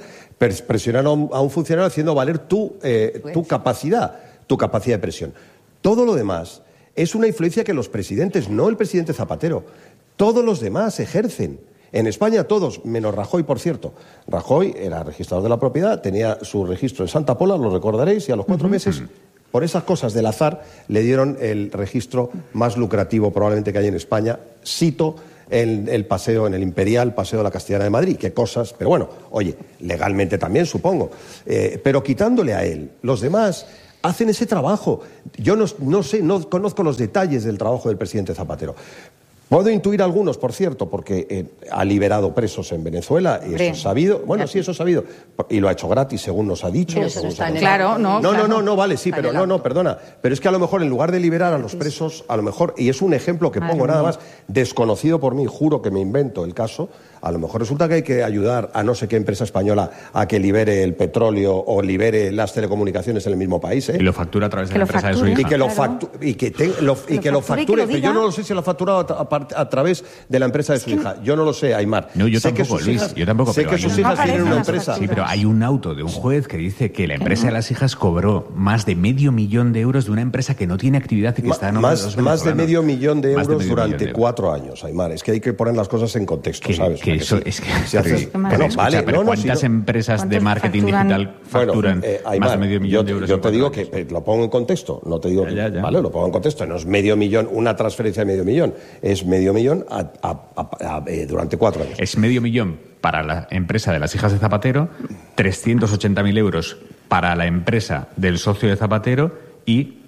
presionar a un, a un funcionario haciendo valer tu, eh, tu capacidad, tu capacidad de presión. Todo lo demás es una influencia que los presidentes, no el presidente Zapatero, todos los demás ejercen. En España todos, menos Rajoy, por cierto. Rajoy era registrador de la propiedad, tenía su registro en Santa Pola, lo recordaréis, y a los cuatro uh-huh. meses, por esas cosas del azar, le dieron el registro más lucrativo probablemente que hay en España. Cito el, el paseo, en el Imperial, Paseo de la Castellana de Madrid. Qué cosas, pero bueno, oye, legalmente también, supongo. Eh, pero quitándole a él, los demás hacen ese trabajo. Yo no, no sé, no conozco los detalles del trabajo del presidente Zapatero. Puedo intuir algunos, por cierto, porque eh, ha liberado presos en Venezuela, y eso es sabido. Bueno, sí, eso es sabido. Y lo ha hecho gratis, según nos ha dicho. Eso está en el... Claro, no. No, claro. no, no, no, vale, sí, pero no, no, perdona. Pero es que a lo mejor, en lugar de liberar a los presos, a lo mejor, y es un ejemplo que pongo nada más, desconocido por mí, juro que me invento el caso, a lo mejor resulta que hay que ayudar a no sé qué empresa española a que libere el petróleo o libere las telecomunicaciones en el mismo país, ¿eh? Y lo factura a través de la empresa de su hija. Y que lo, factu y que te, lo, y que lo facture. Que lo yo no lo sé si lo ha facturado a, a, a través de la empresa de su hija. Yo no lo sé, Aymar. No, yo sé tampoco, que Luis. Hijas, yo tampoco. Sé que sus hijas tienen una empresa. Sí, pero hay un auto de un juez que dice que la empresa de las hijas cobró más de medio millón de euros de una empresa que no tiene actividad y que Ma, está en nombre más, de los más de medio millón de euros medio durante millón de cuatro años, Aymar. Es que hay que poner las cosas en contexto, que, ¿sabes? Que eso, que es que, si haces, pero, bueno, escucha, vale, pero no, no, ¿cuántas si no, empresas de marketing facturan? digital facturan bueno, eh, Aymar, más de medio millón yo, de euros? Yo te digo años. que lo pongo en contexto, no te digo ya, que, ya, ya. vale, lo pongo en contexto, no es medio millón, una transferencia de medio millón, es medio millón a, a, a, a, eh, durante cuatro años. Es medio millón para la empresa de las hijas de Zapatero, trescientos ochenta mil euros para la empresa del socio de Zapatero y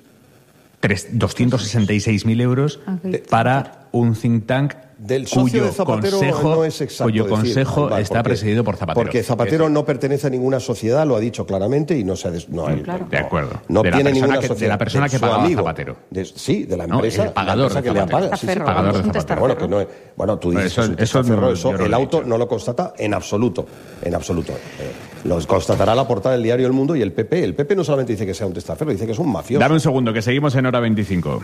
doscientos sesenta y seis mil euros para un think tank del socio cuyo de Zapatero consejo, no es exacto cuyo decir, consejo Aymar, está porque, presidido por Zapatero. Porque Zapatero es, no pertenece a ninguna sociedad, lo ha dicho claramente y no se ha des, no, sí, claro. De acuerdo. No de tiene ninguna que, sociedad. De la persona de que pagaba amigo, Zapatero. De, sí, de la empresa, no, el pagador la empresa que le paga. Sí, sí, pagador de Zapatero. Pero bueno, que no es, bueno, tú dices eso, que eso, no, eso el auto no lo constata en absoluto, en absoluto. Eh, lo constatará la portada del diario El Mundo y el P P. El P P no solamente dice que sea un testaferro, dice que es un mafioso. Dame un segundo, que seguimos en hora veinticinco.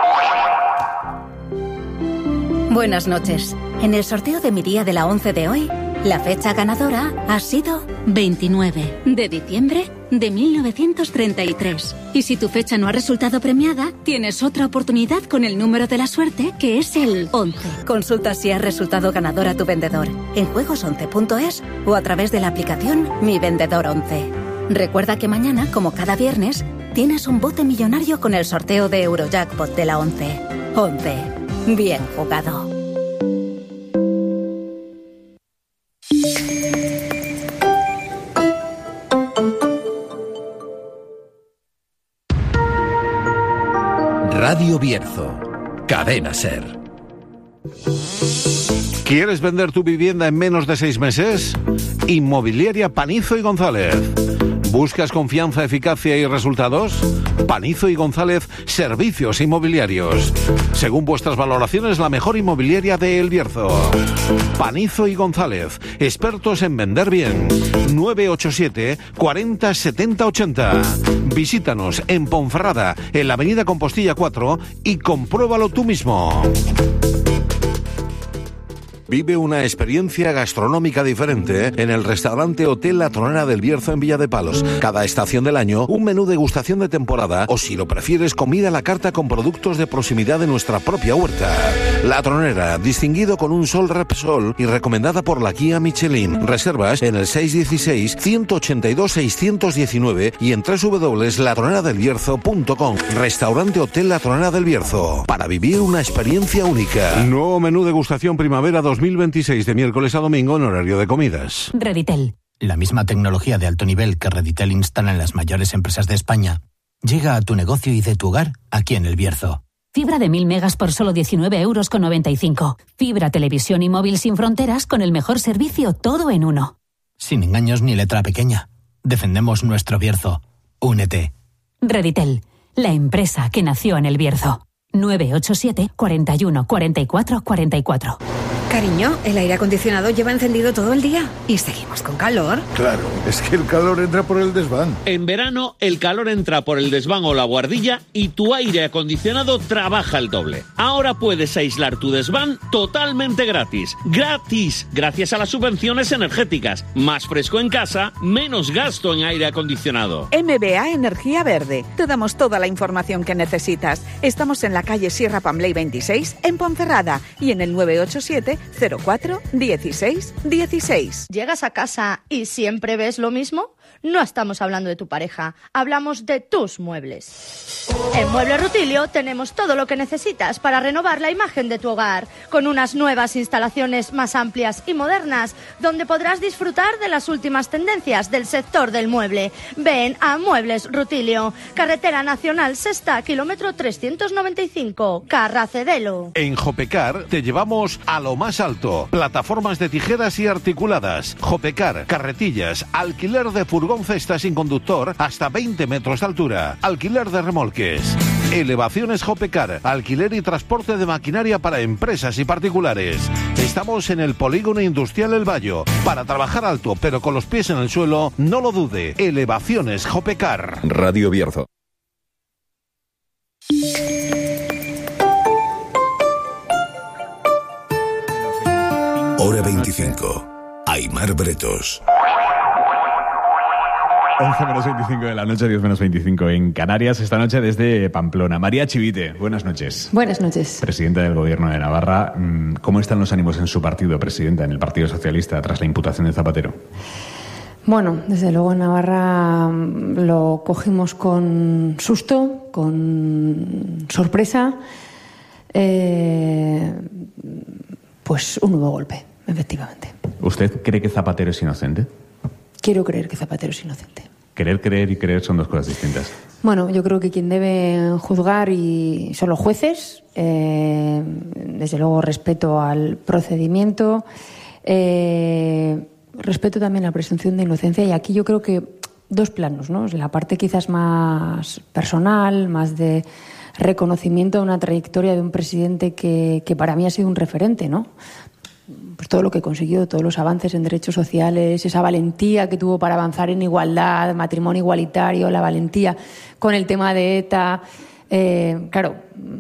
Buenas noches. En el sorteo de mi día de la once de hoy, la fecha ganadora ha sido veintinueve de diciembre de mil novecientos treinta y tres. Y si tu fecha no ha resultado premiada, tienes otra oportunidad con el número de la suerte, que es el once. Consulta si ha resultado ganador a tu vendedor en juegos once punto es o a través de la aplicación Mi Vendedor once. Recuerda que mañana, como cada viernes, tienes un bote millonario con el sorteo de Eurojackpot de la once. once. Bien jugado. Radio Bierzo, Cadena Ser. ¿Quieres vender tu vivienda en menos de seis meses? Inmobiliaria Panizo y González. ¿Buscas confianza, eficacia y resultados? Panizo y González, servicios inmobiliarios. Según vuestras valoraciones, la mejor inmobiliaria de El Bierzo. Panizo y González, expertos en vender bien. nueve ocho siete, cuarenta, setenta, ochenta. Visítanos en Ponferrada, en la avenida Compostilla cuatro, y compruébalo tú mismo. Vive una experiencia gastronómica diferente en el restaurante Hotel La Tronera del Bierzo en Villa de Palos. Cada estación del año, un menú degustación de temporada o, si lo prefieres, comida a la carta con productos de proximidad de nuestra propia huerta. La Tronera, distinguido con un Sol Repsol y recomendada por la guía Michelin. Reservas en el seis uno seis, uno ocho dos, seis uno nueve y en doble u doble u doble u punto la tronera del bierzo punto com. Restaurante Hotel La Tronera del Bierzo. Para vivir una experiencia única. Nuevo menú degustación primavera dos mil veintiséis de miércoles a domingo en horario de comidas. Reditel. La misma tecnología de alto nivel que Reditel instala en las mayores empresas de España llega a tu negocio y de tu hogar aquí en El Bierzo. Fibra de mil megas por solo diecinueve euros con noventa y cinco. Fibra, televisión y móvil sin fronteras con el mejor servicio, todo en uno. Sin engaños ni letra pequeña. Defendemos nuestro Bierzo. Únete. Reditel, la empresa que nació en El Bierzo. nueve ocho siete, cuarenta y uno, cuarenta y cuatro, cuarenta y cuatro. Cariño, el aire acondicionado lleva encendido todo el día y seguimos con calor. Claro, es que el calor entra por el desván. En verano, el calor entra por el desván o la buhardilla y tu aire acondicionado trabaja el doble. Ahora puedes aislar tu desván totalmente gratis. ¡Gratis! Gracias a las subvenciones energéticas. Más fresco en casa, menos gasto en aire acondicionado. M B A Energía Verde. Te damos toda la información que necesitas. Estamos en la calle Sierra Pambley veintiséis, en Ponferrada, y en el nueve ocho siete cero cuatro dieciséis dieciséis. ¿Llegas a casa y siempre ves lo mismo? No estamos hablando de tu pareja, hablamos de tus muebles. En Muebles Rutilio tenemos todo lo que necesitas para renovar la imagen de tu hogar, con unas nuevas instalaciones más amplias y modernas, donde podrás disfrutar de las últimas tendencias del sector del mueble. Ven a Muebles Rutilio, Carretera Nacional Sexta, kilómetro trescientos noventa y cinco, Carracedelo. En Jopecar te llevamos a lo más alto. Plataformas de tijeras y articuladas. Jopecar, carretillas, alquiler de furgón cesta sin conductor hasta veinte metros de altura. Alquiler de remolques. Elevaciones Jopecar, alquiler y transporte de maquinaria para empresas y particulares. Estamos en el Polígono Industrial El Bayo. Para trabajar alto pero con los pies en el suelo, no lo dude. Elevaciones Jopecar. Radio Bierzo. Hora veinticinco. Aimar Bretos. once menos veinticinco de la noche, diez menos veinticinco en Canarias, esta noche desde Pamplona. María Chivite, buenas noches. Buenas noches. Presidenta del Gobierno de Navarra. ¿Cómo están los ánimos en su partido, Presidenta, en el Partido Socialista, tras la imputación de Zapatero? Bueno, desde luego en Navarra lo cogimos con susto, con sorpresa. Eh, pues un nuevo golpe, efectivamente. ¿Usted cree que Zapatero es inocente? Quiero creer que Zapatero es inocente. Querer, creer y creer son dos cosas distintas. Bueno, yo creo que quien debe juzgar y son los jueces. Eh, desde luego respeto al procedimiento. Eh, respeto también la presunción de inocencia. Y aquí yo creo que dos planos, ¿no? La parte quizás más personal, más de reconocimiento de una trayectoria de un presidente que, que para mí ha sido un referente, ¿no? Pues todo lo que consiguió, todos los avances en derechos sociales, esa valentía que tuvo para avanzar en igualdad, matrimonio igualitario, la valentía con el tema de ETA. Eh, claro,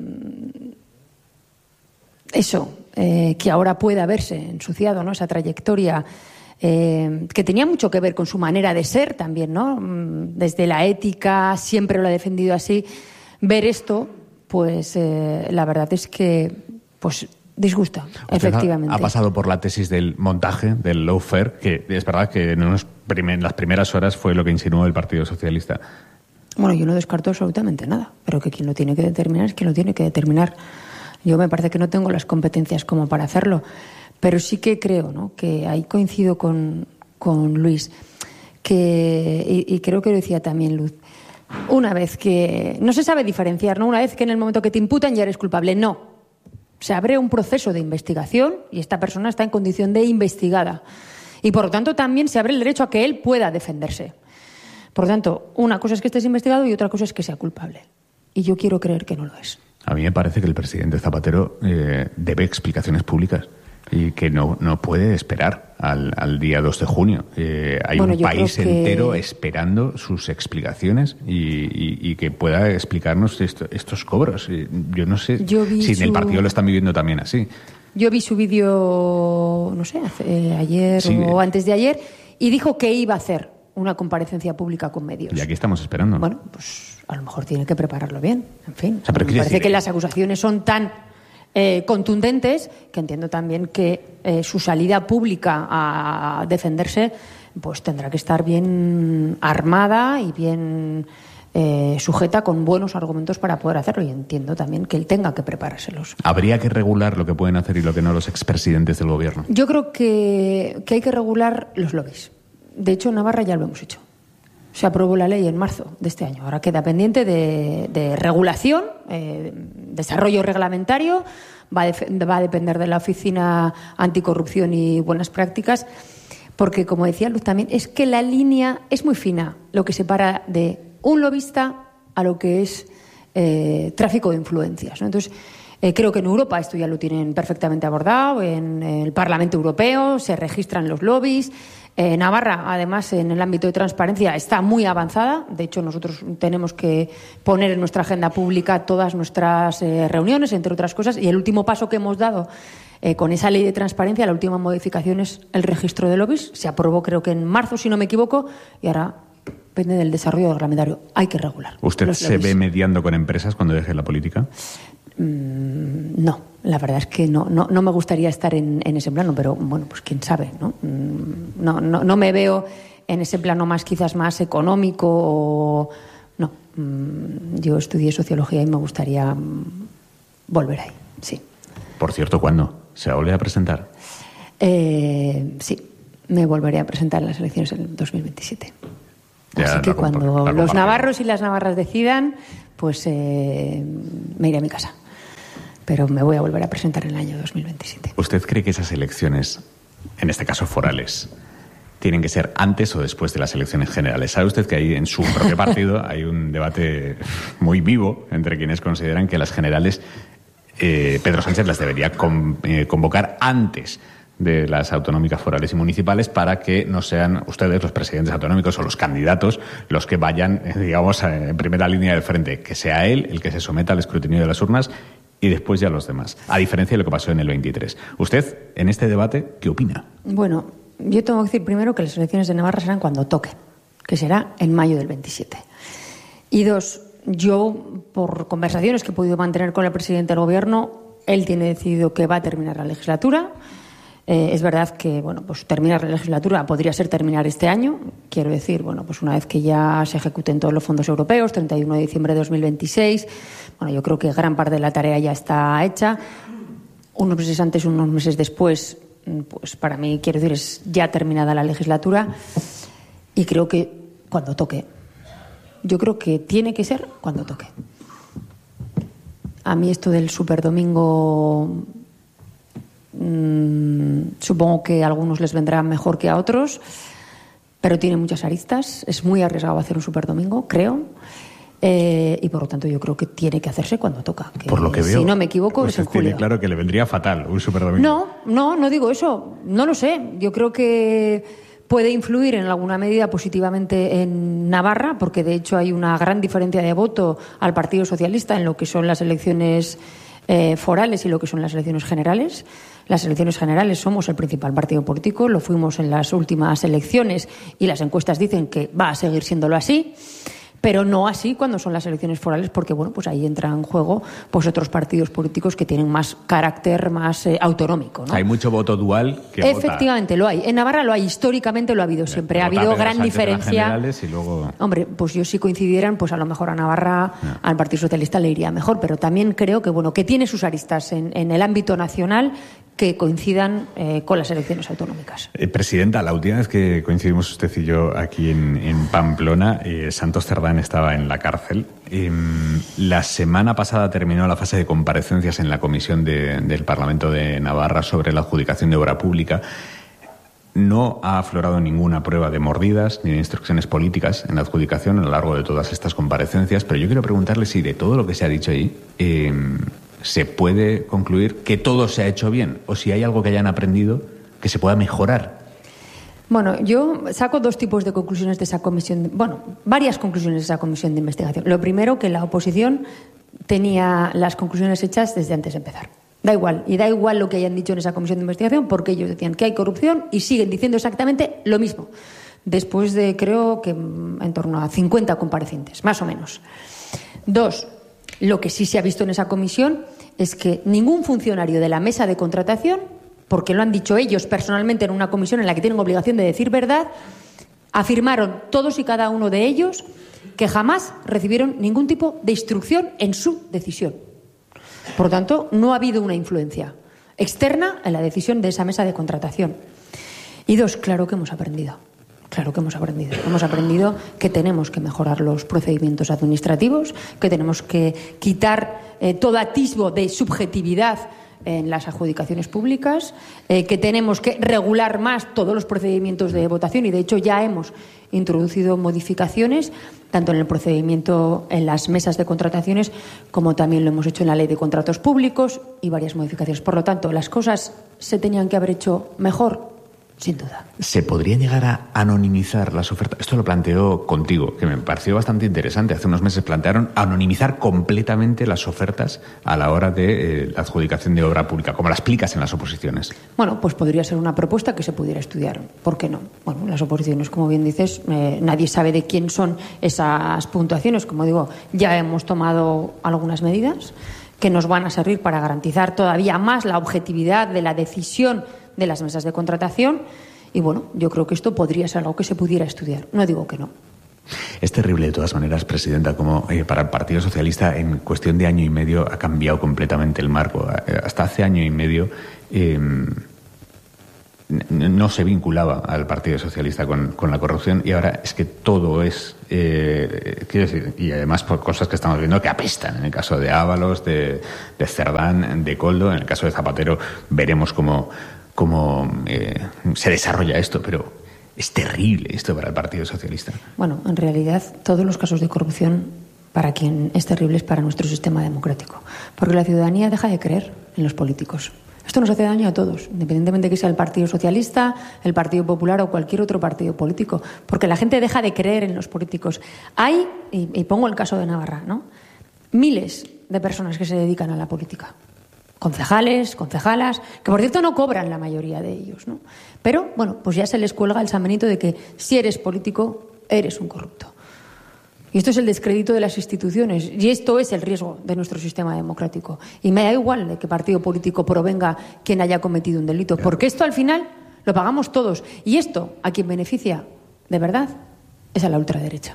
eso, eh, que ahora pueda verse ensuciado, ¿no? Esa trayectoria eh, que tenía mucho que ver con su manera de ser también, ¿no? Desde la ética, siempre lo ha defendido así. Ver esto, pues eh, la verdad es que, pues, disgusta, efectivamente. Ha, ha pasado por la tesis del montaje, del lawfare, que es verdad que en, unos prim- en las primeras horas fue lo que insinuó el Partido Socialista. Bueno, yo no descarto absolutamente nada, pero que quien lo tiene que determinar es quien lo tiene que determinar. Yo me parece que no tengo las competencias como para hacerlo, pero sí que creo, ¿no?, que ahí coincido con, con Luis, que, y, y creo que lo decía también Luz, una vez que no se sabe diferenciar, ¿no? Una vez que en el momento que te imputan ya eres culpable, no. Se abre un proceso de investigación y esta persona está en condición de investigada. Y, por lo tanto, también se abre el derecho a que él pueda defenderse. Por lo tanto, una cosa es que estés investigado y otra cosa es que sea culpable. Y yo quiero creer que no lo es. A mí me parece que el presidente Zapatero eh, debe explicaciones públicas y que no, no puede esperar al, al día dos de junio. Eh, hay bueno, un país que... entero esperando sus explicaciones y, y, y que pueda explicarnos esto, estos cobros. Yo no sé Yo si su... en el partido lo están viviendo también así. Yo vi su vídeo, no sé, hace, ayer sí. o antes de ayer, y dijo que iba a hacer una comparecencia pública con medios. Y aquí estamos esperando. Bueno, pues a lo mejor tiene que prepararlo bien. En fin, o sea, pero me parece decir... que las acusaciones son tan eh, contundentes que entiendo también que eh, su salida pública a defenderse pues tendrá que estar bien armada y bien eh, sujeta con buenos argumentos para poder hacerlo, y entiendo también que él tenga que preparárselos. ¿Habría que regular lo que pueden hacer y lo que no los expresidentes del gobierno? Yo creo que, que hay que regular los lobbies. De hecho, en Navarra ya lo hemos hecho. Se aprobó la ley en marzo de este año. Ahora queda pendiente de, de regulación, eh, desarrollo reglamentario. Va a, def- va a depender de la Oficina Anticorrupción y Buenas Prácticas, porque, como decía Luz también, es que la línea es muy fina, lo que separa de un lobista a lo que es eh, tráfico de influencias, ¿no? Entonces, Eh, creo que en Europa esto ya lo tienen perfectamente abordado, en el Parlamento Europeo se registran los lobbies. Eh, Navarra, además, en el ámbito de transparencia está muy avanzada. De hecho, nosotros tenemos que poner en nuestra agenda pública todas nuestras eh, reuniones, entre otras cosas. Y el último paso que hemos dado eh, con esa ley de transparencia, la última modificación es el registro de lobbies. Se aprobó, creo que en marzo, si no me equivoco, y ahora depende del desarrollo reglamentario. Hay que regular. ¿Usted se ve mediando con empresas cuando deje la política? Mm, no, la verdad es que no, no, no me gustaría estar en, en ese plano, pero bueno, pues quién sabe, ¿no? Mm, no, no, no me veo en ese plano más quizás más económico o no. Mm, yo estudié sociología y me gustaría mm, volver ahí, sí. Por cierto, ¿cuándo? ¿Se va a volver a presentar? Eh, sí, me volveré a presentar en las elecciones en dos mil veintisiete. Ya, Así que cuando los navarros y las navarras decidan, pues eh, me iré a mi casa. Pero me voy a volver a presentar en el año dos mil veintisiete. ¿Usted cree que esas elecciones, en este caso forales, tienen que ser antes o después de las elecciones generales? ¿Sabe usted que ahí en su propio partido hay un debate muy vivo entre quienes consideran que las generales eh, Pedro Sánchez las debería con, eh, convocar antes de las autonómicas forales y municipales para que no sean ustedes, los presidentes autonómicos o los candidatos, los que vayan, digamos, en primera línea del frente, que sea él el que se someta al escrutinio de las urnas y después ya los demás, a diferencia de lo que pasó en el veintitrés. ¿Usted, en este debate, qué opina? Bueno, yo tengo que decir primero que las elecciones de Navarra serán cuando toque, que será en mayo del veintisiete. Y dos, yo, por conversaciones que he podido mantener con el presidente del Gobierno, él tiene decidido que va a terminar la legislatura. Eh, es verdad que, bueno, pues terminar la legislatura podría ser terminar este año. Quiero decir, bueno, pues una vez que ya se ejecuten todos los fondos europeos, treinta y uno de diciembre de dos mil veintiséis, bueno, yo creo que gran parte de la tarea ya está hecha. Unos meses antes, unos meses después, pues para mí, quiero decir, es ya terminada la legislatura y creo que cuando toque. Yo creo que tiene que ser cuando toque. A mí esto del superdomingo mmm, supongo que a algunos les vendrá mejor que a otros, pero tiene muchas aristas. Es muy arriesgado hacer un superdomingo, creo. Eh, y por lo tanto yo creo que tiene que hacerse cuando toca. Que, por lo que veo, si no me equivoco, pues es en julio. Tiene claro que le vendría fatal un superdomingo. No, no, no digo eso. No lo sé. Yo creo que puede influir en alguna medida positivamente en Navarra, porque de hecho hay una gran diferencia de voto al Partido Socialista en lo que son las elecciones eh, forales y lo que son las elecciones generales. Las elecciones generales somos el principal partido político, lo fuimos en las últimas elecciones y las encuestas dicen que va a seguir siéndolo así. Pero no así cuando son las elecciones forales, porque bueno, pues ahí entran en juego pues otros partidos políticos que tienen más carácter más eh, autonómico, ¿no? Hay mucho voto dual que efectivamente vota. Lo hay. En Navarra lo hay, históricamente lo ha habido siempre. Ha habido gran diferencia. Y luego... Hombre, pues yo si coincidieran, pues a lo mejor a Navarra, yeah. al Partido Socialista le iría mejor, pero también creo que bueno, que tiene sus aristas en, en el ámbito nacional que coincidan eh, con las elecciones autonómicas. Eh, Presidenta, la última vez que coincidimos usted y yo aquí en, en Pamplona, eh, Santos Cerdán estaba en la cárcel. Eh, la semana pasada terminó la fase de comparecencias en la comisión de, del Parlamento de Navarra sobre la adjudicación de obra pública. No ha aflorado ninguna prueba de mordidas ni de instrucciones políticas en la adjudicación a lo largo de todas estas comparecencias, pero yo quiero preguntarle si de todo lo que se ha dicho ahí eh, se puede concluir que todo se ha hecho bien o si hay algo que hayan aprendido que se pueda mejorar. Bueno, yo saco dos tipos de conclusiones de esa comisión, bueno, varias conclusiones de esa comisión de investigación. Lo primero, que la oposición tenía las conclusiones hechas desde antes de empezar. Da igual, y da igual lo que hayan dicho en esa comisión de investigación, porque ellos decían que hay corrupción y siguen diciendo exactamente lo mismo, después de, creo que en torno a cincuenta comparecientes, más o menos. Dos, lo que sí se ha visto en esa comisión es que ningún funcionario de la mesa de contratación, porque lo han dicho ellos personalmente en una comisión en la que tienen obligación de decir verdad, afirmaron todos y cada uno de ellos que jamás recibieron ningún tipo de instrucción en su decisión. Por lo tanto, no ha habido una influencia externa en la decisión de esa mesa de contratación. Y dos, claro que hemos aprendido. Claro que hemos aprendido. Hemos aprendido que tenemos que mejorar los procedimientos administrativos, que tenemos que quitar eh, todo atisbo de subjetividad en las adjudicaciones públicas, eh, que tenemos que regular más todos los procedimientos de votación y, de hecho, ya hemos introducido modificaciones tanto en el procedimiento en las mesas de contrataciones como también lo hemos hecho en la ley de contratos públicos y varias modificaciones. Por lo tanto, las cosas se tenían que haber hecho mejor, sin duda. ¿Se podría llegar a anonimizar las ofertas? Esto lo planteó contigo, que me pareció bastante interesante. Hace unos meses plantearon anonimizar completamente las ofertas a la hora de eh, la adjudicación de obra pública, como la explicas en las oposiciones. Bueno, pues podría ser una propuesta que se pudiera estudiar. ¿Por qué no? Bueno, las oposiciones, como bien dices, eh, nadie sabe de quién son esas puntuaciones. Como digo, ya hemos tomado algunas medidas que nos van a servir para garantizar todavía más la objetividad de la decisión de las mesas de contratación y, bueno, yo creo que esto podría ser algo que se pudiera estudiar. No digo que no. Es terrible, de todas maneras, Presidenta, como eh, para el Partido Socialista en cuestión de año y medio ha cambiado completamente el marco. Hasta hace año y medio eh, no se vinculaba al Partido Socialista con, con la corrupción y ahora es que todo es, eh, quiero decir, y además por cosas que estamos viendo que apestan. En el caso de Ábalos, de, de Cerdán, de Koldo, en el caso de Zapatero veremos cómo cómo eh, se desarrolla esto, pero es terrible esto para el Partido Socialista. Bueno, en realidad todos los casos de corrupción para quien es terrible es para nuestro sistema democrático, porque la ciudadanía deja de creer en los políticos. Esto nos hace daño a todos, independientemente de que sea el Partido Socialista, el Partido Popular o cualquier otro partido político, porque la gente deja de creer en los políticos. Hay, y, y pongo el caso de Navarra, ¿no?, miles de personas que se dedican a la política. Concejales, concejalas, que por cierto no cobran la mayoría de ellos, ¿no? Pero, bueno, pues ya se les cuelga el San Benito de que si eres político, eres un corrupto. Y esto es el descrédito de las instituciones y esto es el riesgo de nuestro sistema democrático. Y me da igual de qué partido político provenga quien haya cometido un delito, porque esto al final lo pagamos todos. Y esto, a quien beneficia de verdad, es a la ultraderecha.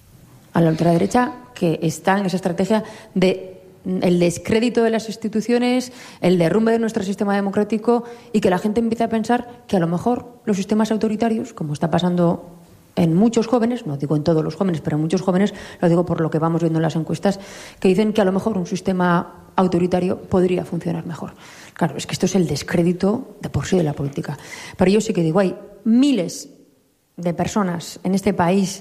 A la ultraderecha que está en esa estrategia de el descrédito de las instituciones, el derrumbe de nuestro sistema democrático y que la gente empiece a pensar que a lo mejor los sistemas autoritarios, como está pasando en muchos jóvenes, no digo en todos los jóvenes, pero en muchos jóvenes, lo digo por lo que vamos viendo en las encuestas, que dicen que a lo mejor un sistema autoritario podría funcionar mejor. Claro, es que esto es el descrédito de por sí de la política. Pero yo sí que digo, hay miles de personas en este país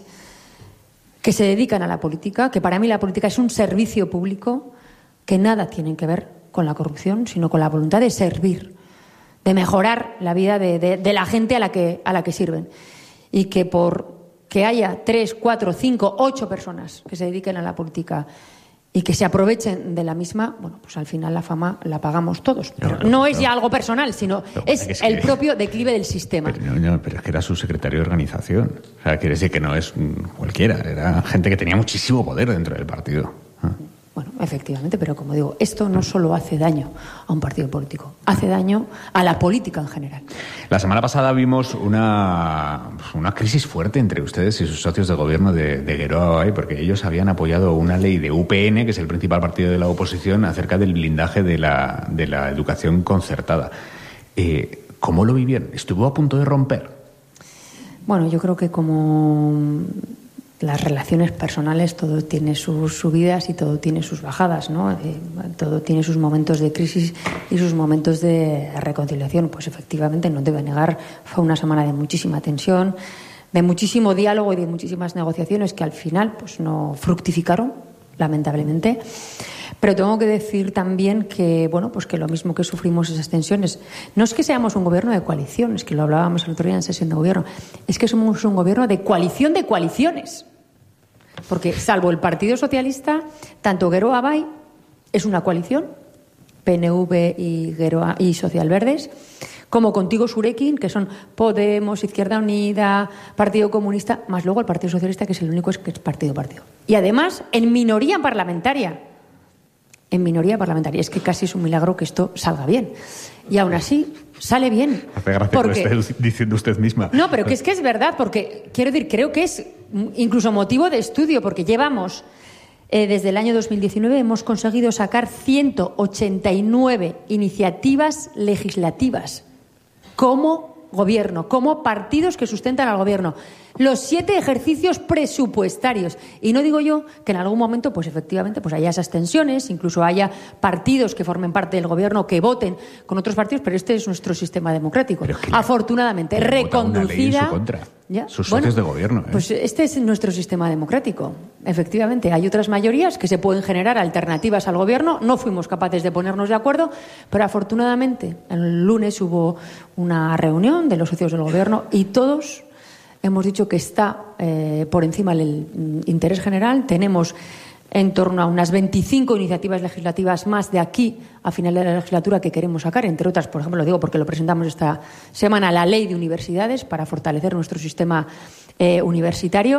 que se dedican a la política, que para mí la política es un servicio público, que nada tienen que ver con la corrupción, sino con la voluntad de servir, de mejorar la vida de, de, de la gente a la que, a la que sirven. Y que por que haya tres, cuatro, cinco, ocho personas que se dediquen a la política y que se aprovechen de la misma, bueno, pues al final la fama la pagamos todos. Pero no, no, no es ya algo personal, sino es, es el que... propio declive del sistema. Pero, no, no, pero es que era su secretario de organización. O sea, quiere decir que no es cualquiera, era gente que tenía muchísimo poder dentro del partido. ¿Ah? Bueno, efectivamente, pero como digo, esto no solo hace daño a un partido político, hace daño a la política en general. La semana pasada vimos una, una crisis fuerte entre ustedes y sus socios de gobierno de, de Geroa Abay, porque ellos habían apoyado una ley de U P N, que es el principal partido de la oposición, acerca del blindaje de la, de la educación concertada. Eh, ¿Cómo lo vivieron? ¿Estuvo a punto de romper? Bueno, yo creo que como las relaciones personales, todo tiene sus subidas y todo tiene sus bajadas, ¿no? Eh, todo tiene sus momentos de crisis y sus momentos de reconciliación. Pues efectivamente, no te voy a negar, fue una semana de muchísima tensión, de muchísimo diálogo y de muchísimas negociaciones que al final pues no fructificaron, lamentablemente. Pero tengo que decir también que, bueno, pues que lo mismo que sufrimos esas tensiones, no es que seamos un gobierno de coalición, es que lo hablábamos el otro día en sesión de gobierno, es que somos un gobierno de coalición de coaliciones. Porque salvo el Partido Socialista, tanto Geroa Abay es una coalición, P N V y, Geroa, y Social Verdes, como Contigo Surekin, que son Podemos, Izquierda Unida, Partido Comunista, más luego el Partido Socialista, que es el único que es partido-partido. Y además, en minoría parlamentaria. En minoría parlamentaria. Es que casi es un milagro que esto salga bien. Y aún así, sale bien. Hace gracia porque... que lo esté diciendo usted misma. No, pero que es que es verdad, porque, quiero decir, creo que es incluso motivo de estudio, porque llevamos, eh, desde el año dos mil diecinueve, hemos conseguido sacar ciento ochenta y nueve iniciativas legislativas como gobierno, como partidos que sustentan al gobierno. Los siete ejercicios presupuestarios. Y no digo yo que en algún momento, pues efectivamente, pues haya esas tensiones, incluso haya partidos que formen parte del gobierno que voten con otros partidos, pero este es nuestro sistema democrático. Afortunadamente, reconducida. En su contra. ¿Ya? Sus Bueno, socios de gobierno. ¿eh? Pues este es nuestro sistema democrático. Efectivamente, hay otras mayorías que se pueden generar alternativas al gobierno. No fuimos capaces de ponernos de acuerdo, pero afortunadamente el lunes hubo una reunión de los socios del gobierno y todos hemos dicho que está eh, por encima del interés general. Tenemos en torno a unas veinticinco iniciativas legislativas más de aquí a final de la legislatura que queremos sacar, entre otras, por ejemplo, lo digo porque lo presentamos esta semana, la Ley de Universidades para fortalecer nuestro sistema eh, universitario.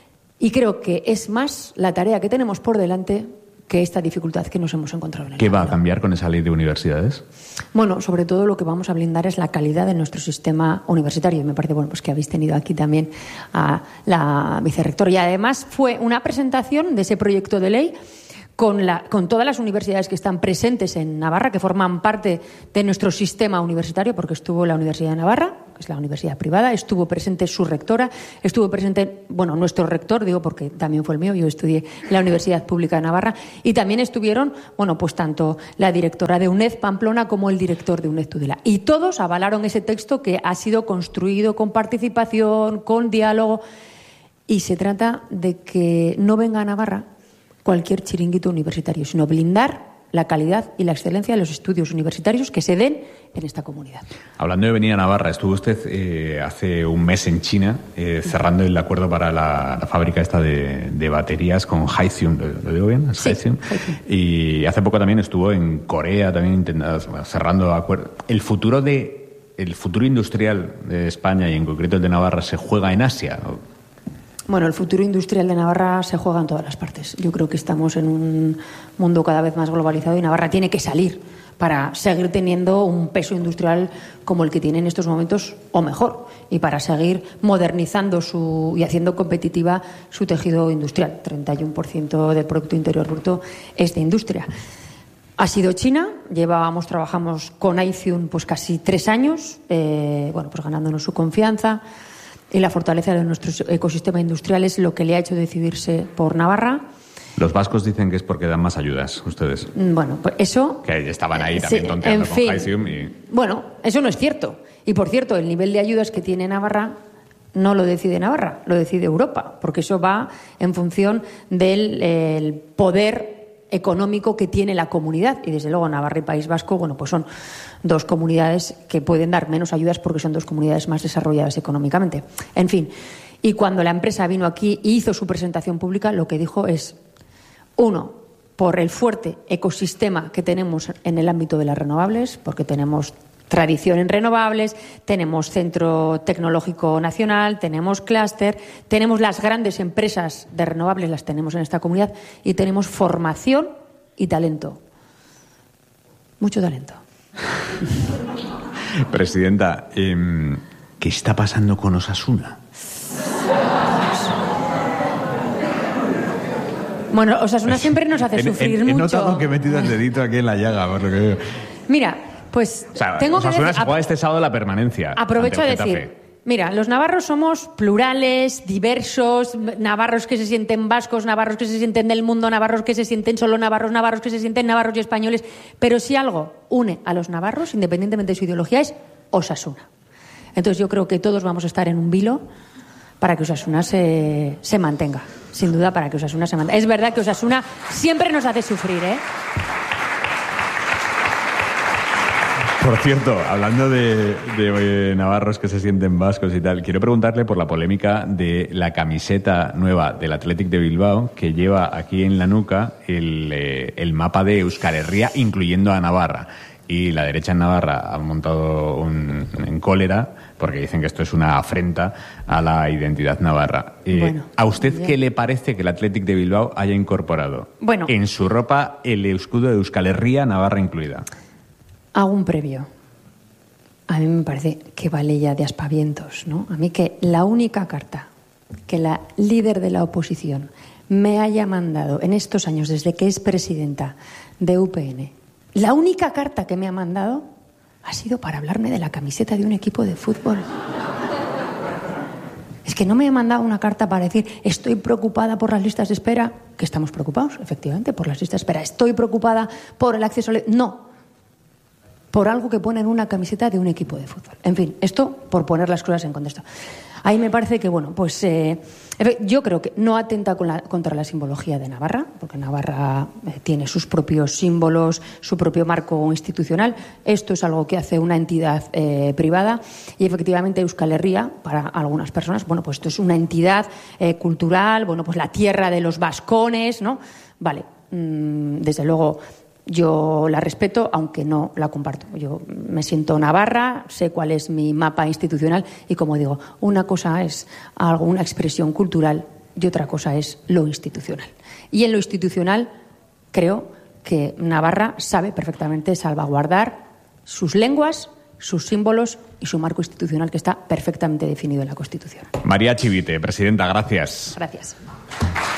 Y creo que es más la tarea que tenemos por delante que esta dificultad que nos hemos encontrado en el ¿Qué va a cambiar con esa ley de universidades? Bueno, sobre todo lo que vamos a blindar es la calidad de nuestro sistema universitario. Y me parece bueno pues que habéis tenido aquí también a la vicerrectora. Y además fue una presentación de ese proyecto de ley con, la, con todas las universidades que están presentes en Navarra, que forman parte de nuestro sistema universitario, porque estuvo la Universidad de Navarra, que es la universidad privada, estuvo presente su rectora, estuvo presente, bueno, nuestro rector, digo porque también fue el mío, yo estudié en la Universidad Pública de Navarra, y también estuvieron, bueno, pues tanto la directora de UNED Pamplona como el director de UNED Tudela. Y todos avalaron ese texto que ha sido construido con participación, con diálogo, y se trata de que no venga a Navarra cualquier chiringuito universitario, sino blindar la calidad y la excelencia de los estudios universitarios que se den en esta comunidad. Hablando de venir a Navarra, estuvo usted eh, hace un mes en China eh, cerrando el acuerdo para la, la fábrica esta de, de baterías con Hyzon, ¿lo, lo digo bien? Sí, Hyzon. Y hace poco también estuvo en Corea también intentando, cerrando acuerdos. El futuro de el futuro industrial de España y en concreto el de Navarra se juega en Asia, ¿no? Bueno, el futuro industrial de Navarra se juega en todas las partes. Yo creo que estamos en un mundo cada vez más globalizado y Navarra tiene que salir para seguir teniendo un peso industrial como el que tiene en estos momentos o mejor, y para seguir modernizando su, y haciendo competitiva su tejido industrial. treinta y uno por ciento del Producto Interior Bruto es de industria. Ha sido China, llevábamos, trabajamos con Hyzon pues casi tres años, eh, bueno, pues ganándonos su confianza. Y la fortaleza de nuestro ecosistema industrial es lo que le ha hecho decidirse por Navarra. Los vascos dicen que es porque dan más ayudas, ustedes. Bueno, pues eso... Que estaban ahí también sí, tonteando en fin, con Hyzon y... Bueno, eso no es cierto. Y, por cierto, el nivel de ayudas que tiene Navarra no lo decide Navarra, lo decide Europa, porque eso va en función del el poder económico que tiene la comunidad, y desde luego Navarra y País Vasco, bueno, pues son dos comunidades que pueden dar menos ayudas porque son dos comunidades más desarrolladas económicamente. En fin, y cuando la empresa vino aquí y hizo su presentación pública, lo que dijo es, uno, por el fuerte ecosistema que tenemos en el ámbito de las renovables, porque tenemos tradición en renovables, tenemos Centro Tecnológico Nacional, tenemos clúster, tenemos las grandes empresas de renovables, las tenemos en esta comunidad, y tenemos formación y talento. Mucho talento. Presidenta, eh, ¿qué está pasando con Osasuna? Bueno, Osasuna siempre nos hace sufrir he, he, he mucho. He notado que he metido el dedito aquí en la llaga, por lo que veo. Mira, pues o sea, tengo que decir, decir, se juega este sábado la permanencia. Aprovecho a decir, mira, los navarros somos plurales, diversos, navarros que se sienten vascos, navarros que se sienten del mundo, navarros que se sienten solo navarros, navarros que se sienten navarros y españoles, pero si algo une a los navarros, independientemente de su ideología, es Osasuna. Entonces yo creo que todos vamos a estar en un vilo para que Osasuna se, se mantenga, sin duda, para que Osasuna se mantenga. Es verdad que Osasuna siempre nos hace sufrir, ¿eh? Por cierto, hablando de, de navarros que se sienten vascos y tal, quiero preguntarle por la polémica de la camiseta nueva del Athletic de Bilbao, que lleva aquí en la nuca el, eh, el mapa de Euskal Herria, incluyendo a Navarra. Y la derecha en Navarra ha montado un, en cólera porque dicen que esto es una afrenta a la identidad navarra. Eh, bueno, ¿A usted bien. qué le parece que el Athletic de Bilbao haya incorporado bueno, en su ropa el escudo de Euskal Herria, Navarra incluida? Hago un previo. A mí me parece que vale ya de aspavientos, ¿no? A mí que la única carta que la líder de la oposición me haya mandado en estos años, desde que es presidenta de U P N, la única carta que me ha mandado ha sido para hablarme de la camiseta de un equipo de fútbol. Es que no me he mandado una carta para decir estoy preocupada por las listas de espera, que estamos preocupados, efectivamente, por las listas de espera. Estoy preocupada por el acceso al... No, por algo que pone en una camiseta de un equipo de fútbol. En fin, esto por poner las cosas en contexto. Ahí me parece que, bueno, pues eh, yo creo que no atenta con la, contra la simbología de Navarra, porque Navarra eh, tiene sus propios símbolos, su propio marco institucional. Esto es algo que hace una entidad eh, privada y, efectivamente, Euskal Herria, para algunas personas, bueno, pues esto es una entidad eh, cultural, bueno, pues la tierra de los vascones, ¿no? Vale, mmm, desde luego... Yo la respeto, aunque no la comparto. Yo me siento navarra, sé cuál es mi mapa institucional y, como digo, una cosa es algo, una expresión cultural y otra cosa es lo institucional. Y en lo institucional creo que Navarra sabe perfectamente salvaguardar sus lenguas, sus símbolos y su marco institucional, que está perfectamente definido en la Constitución. María Chivite, presidenta, gracias. Gracias.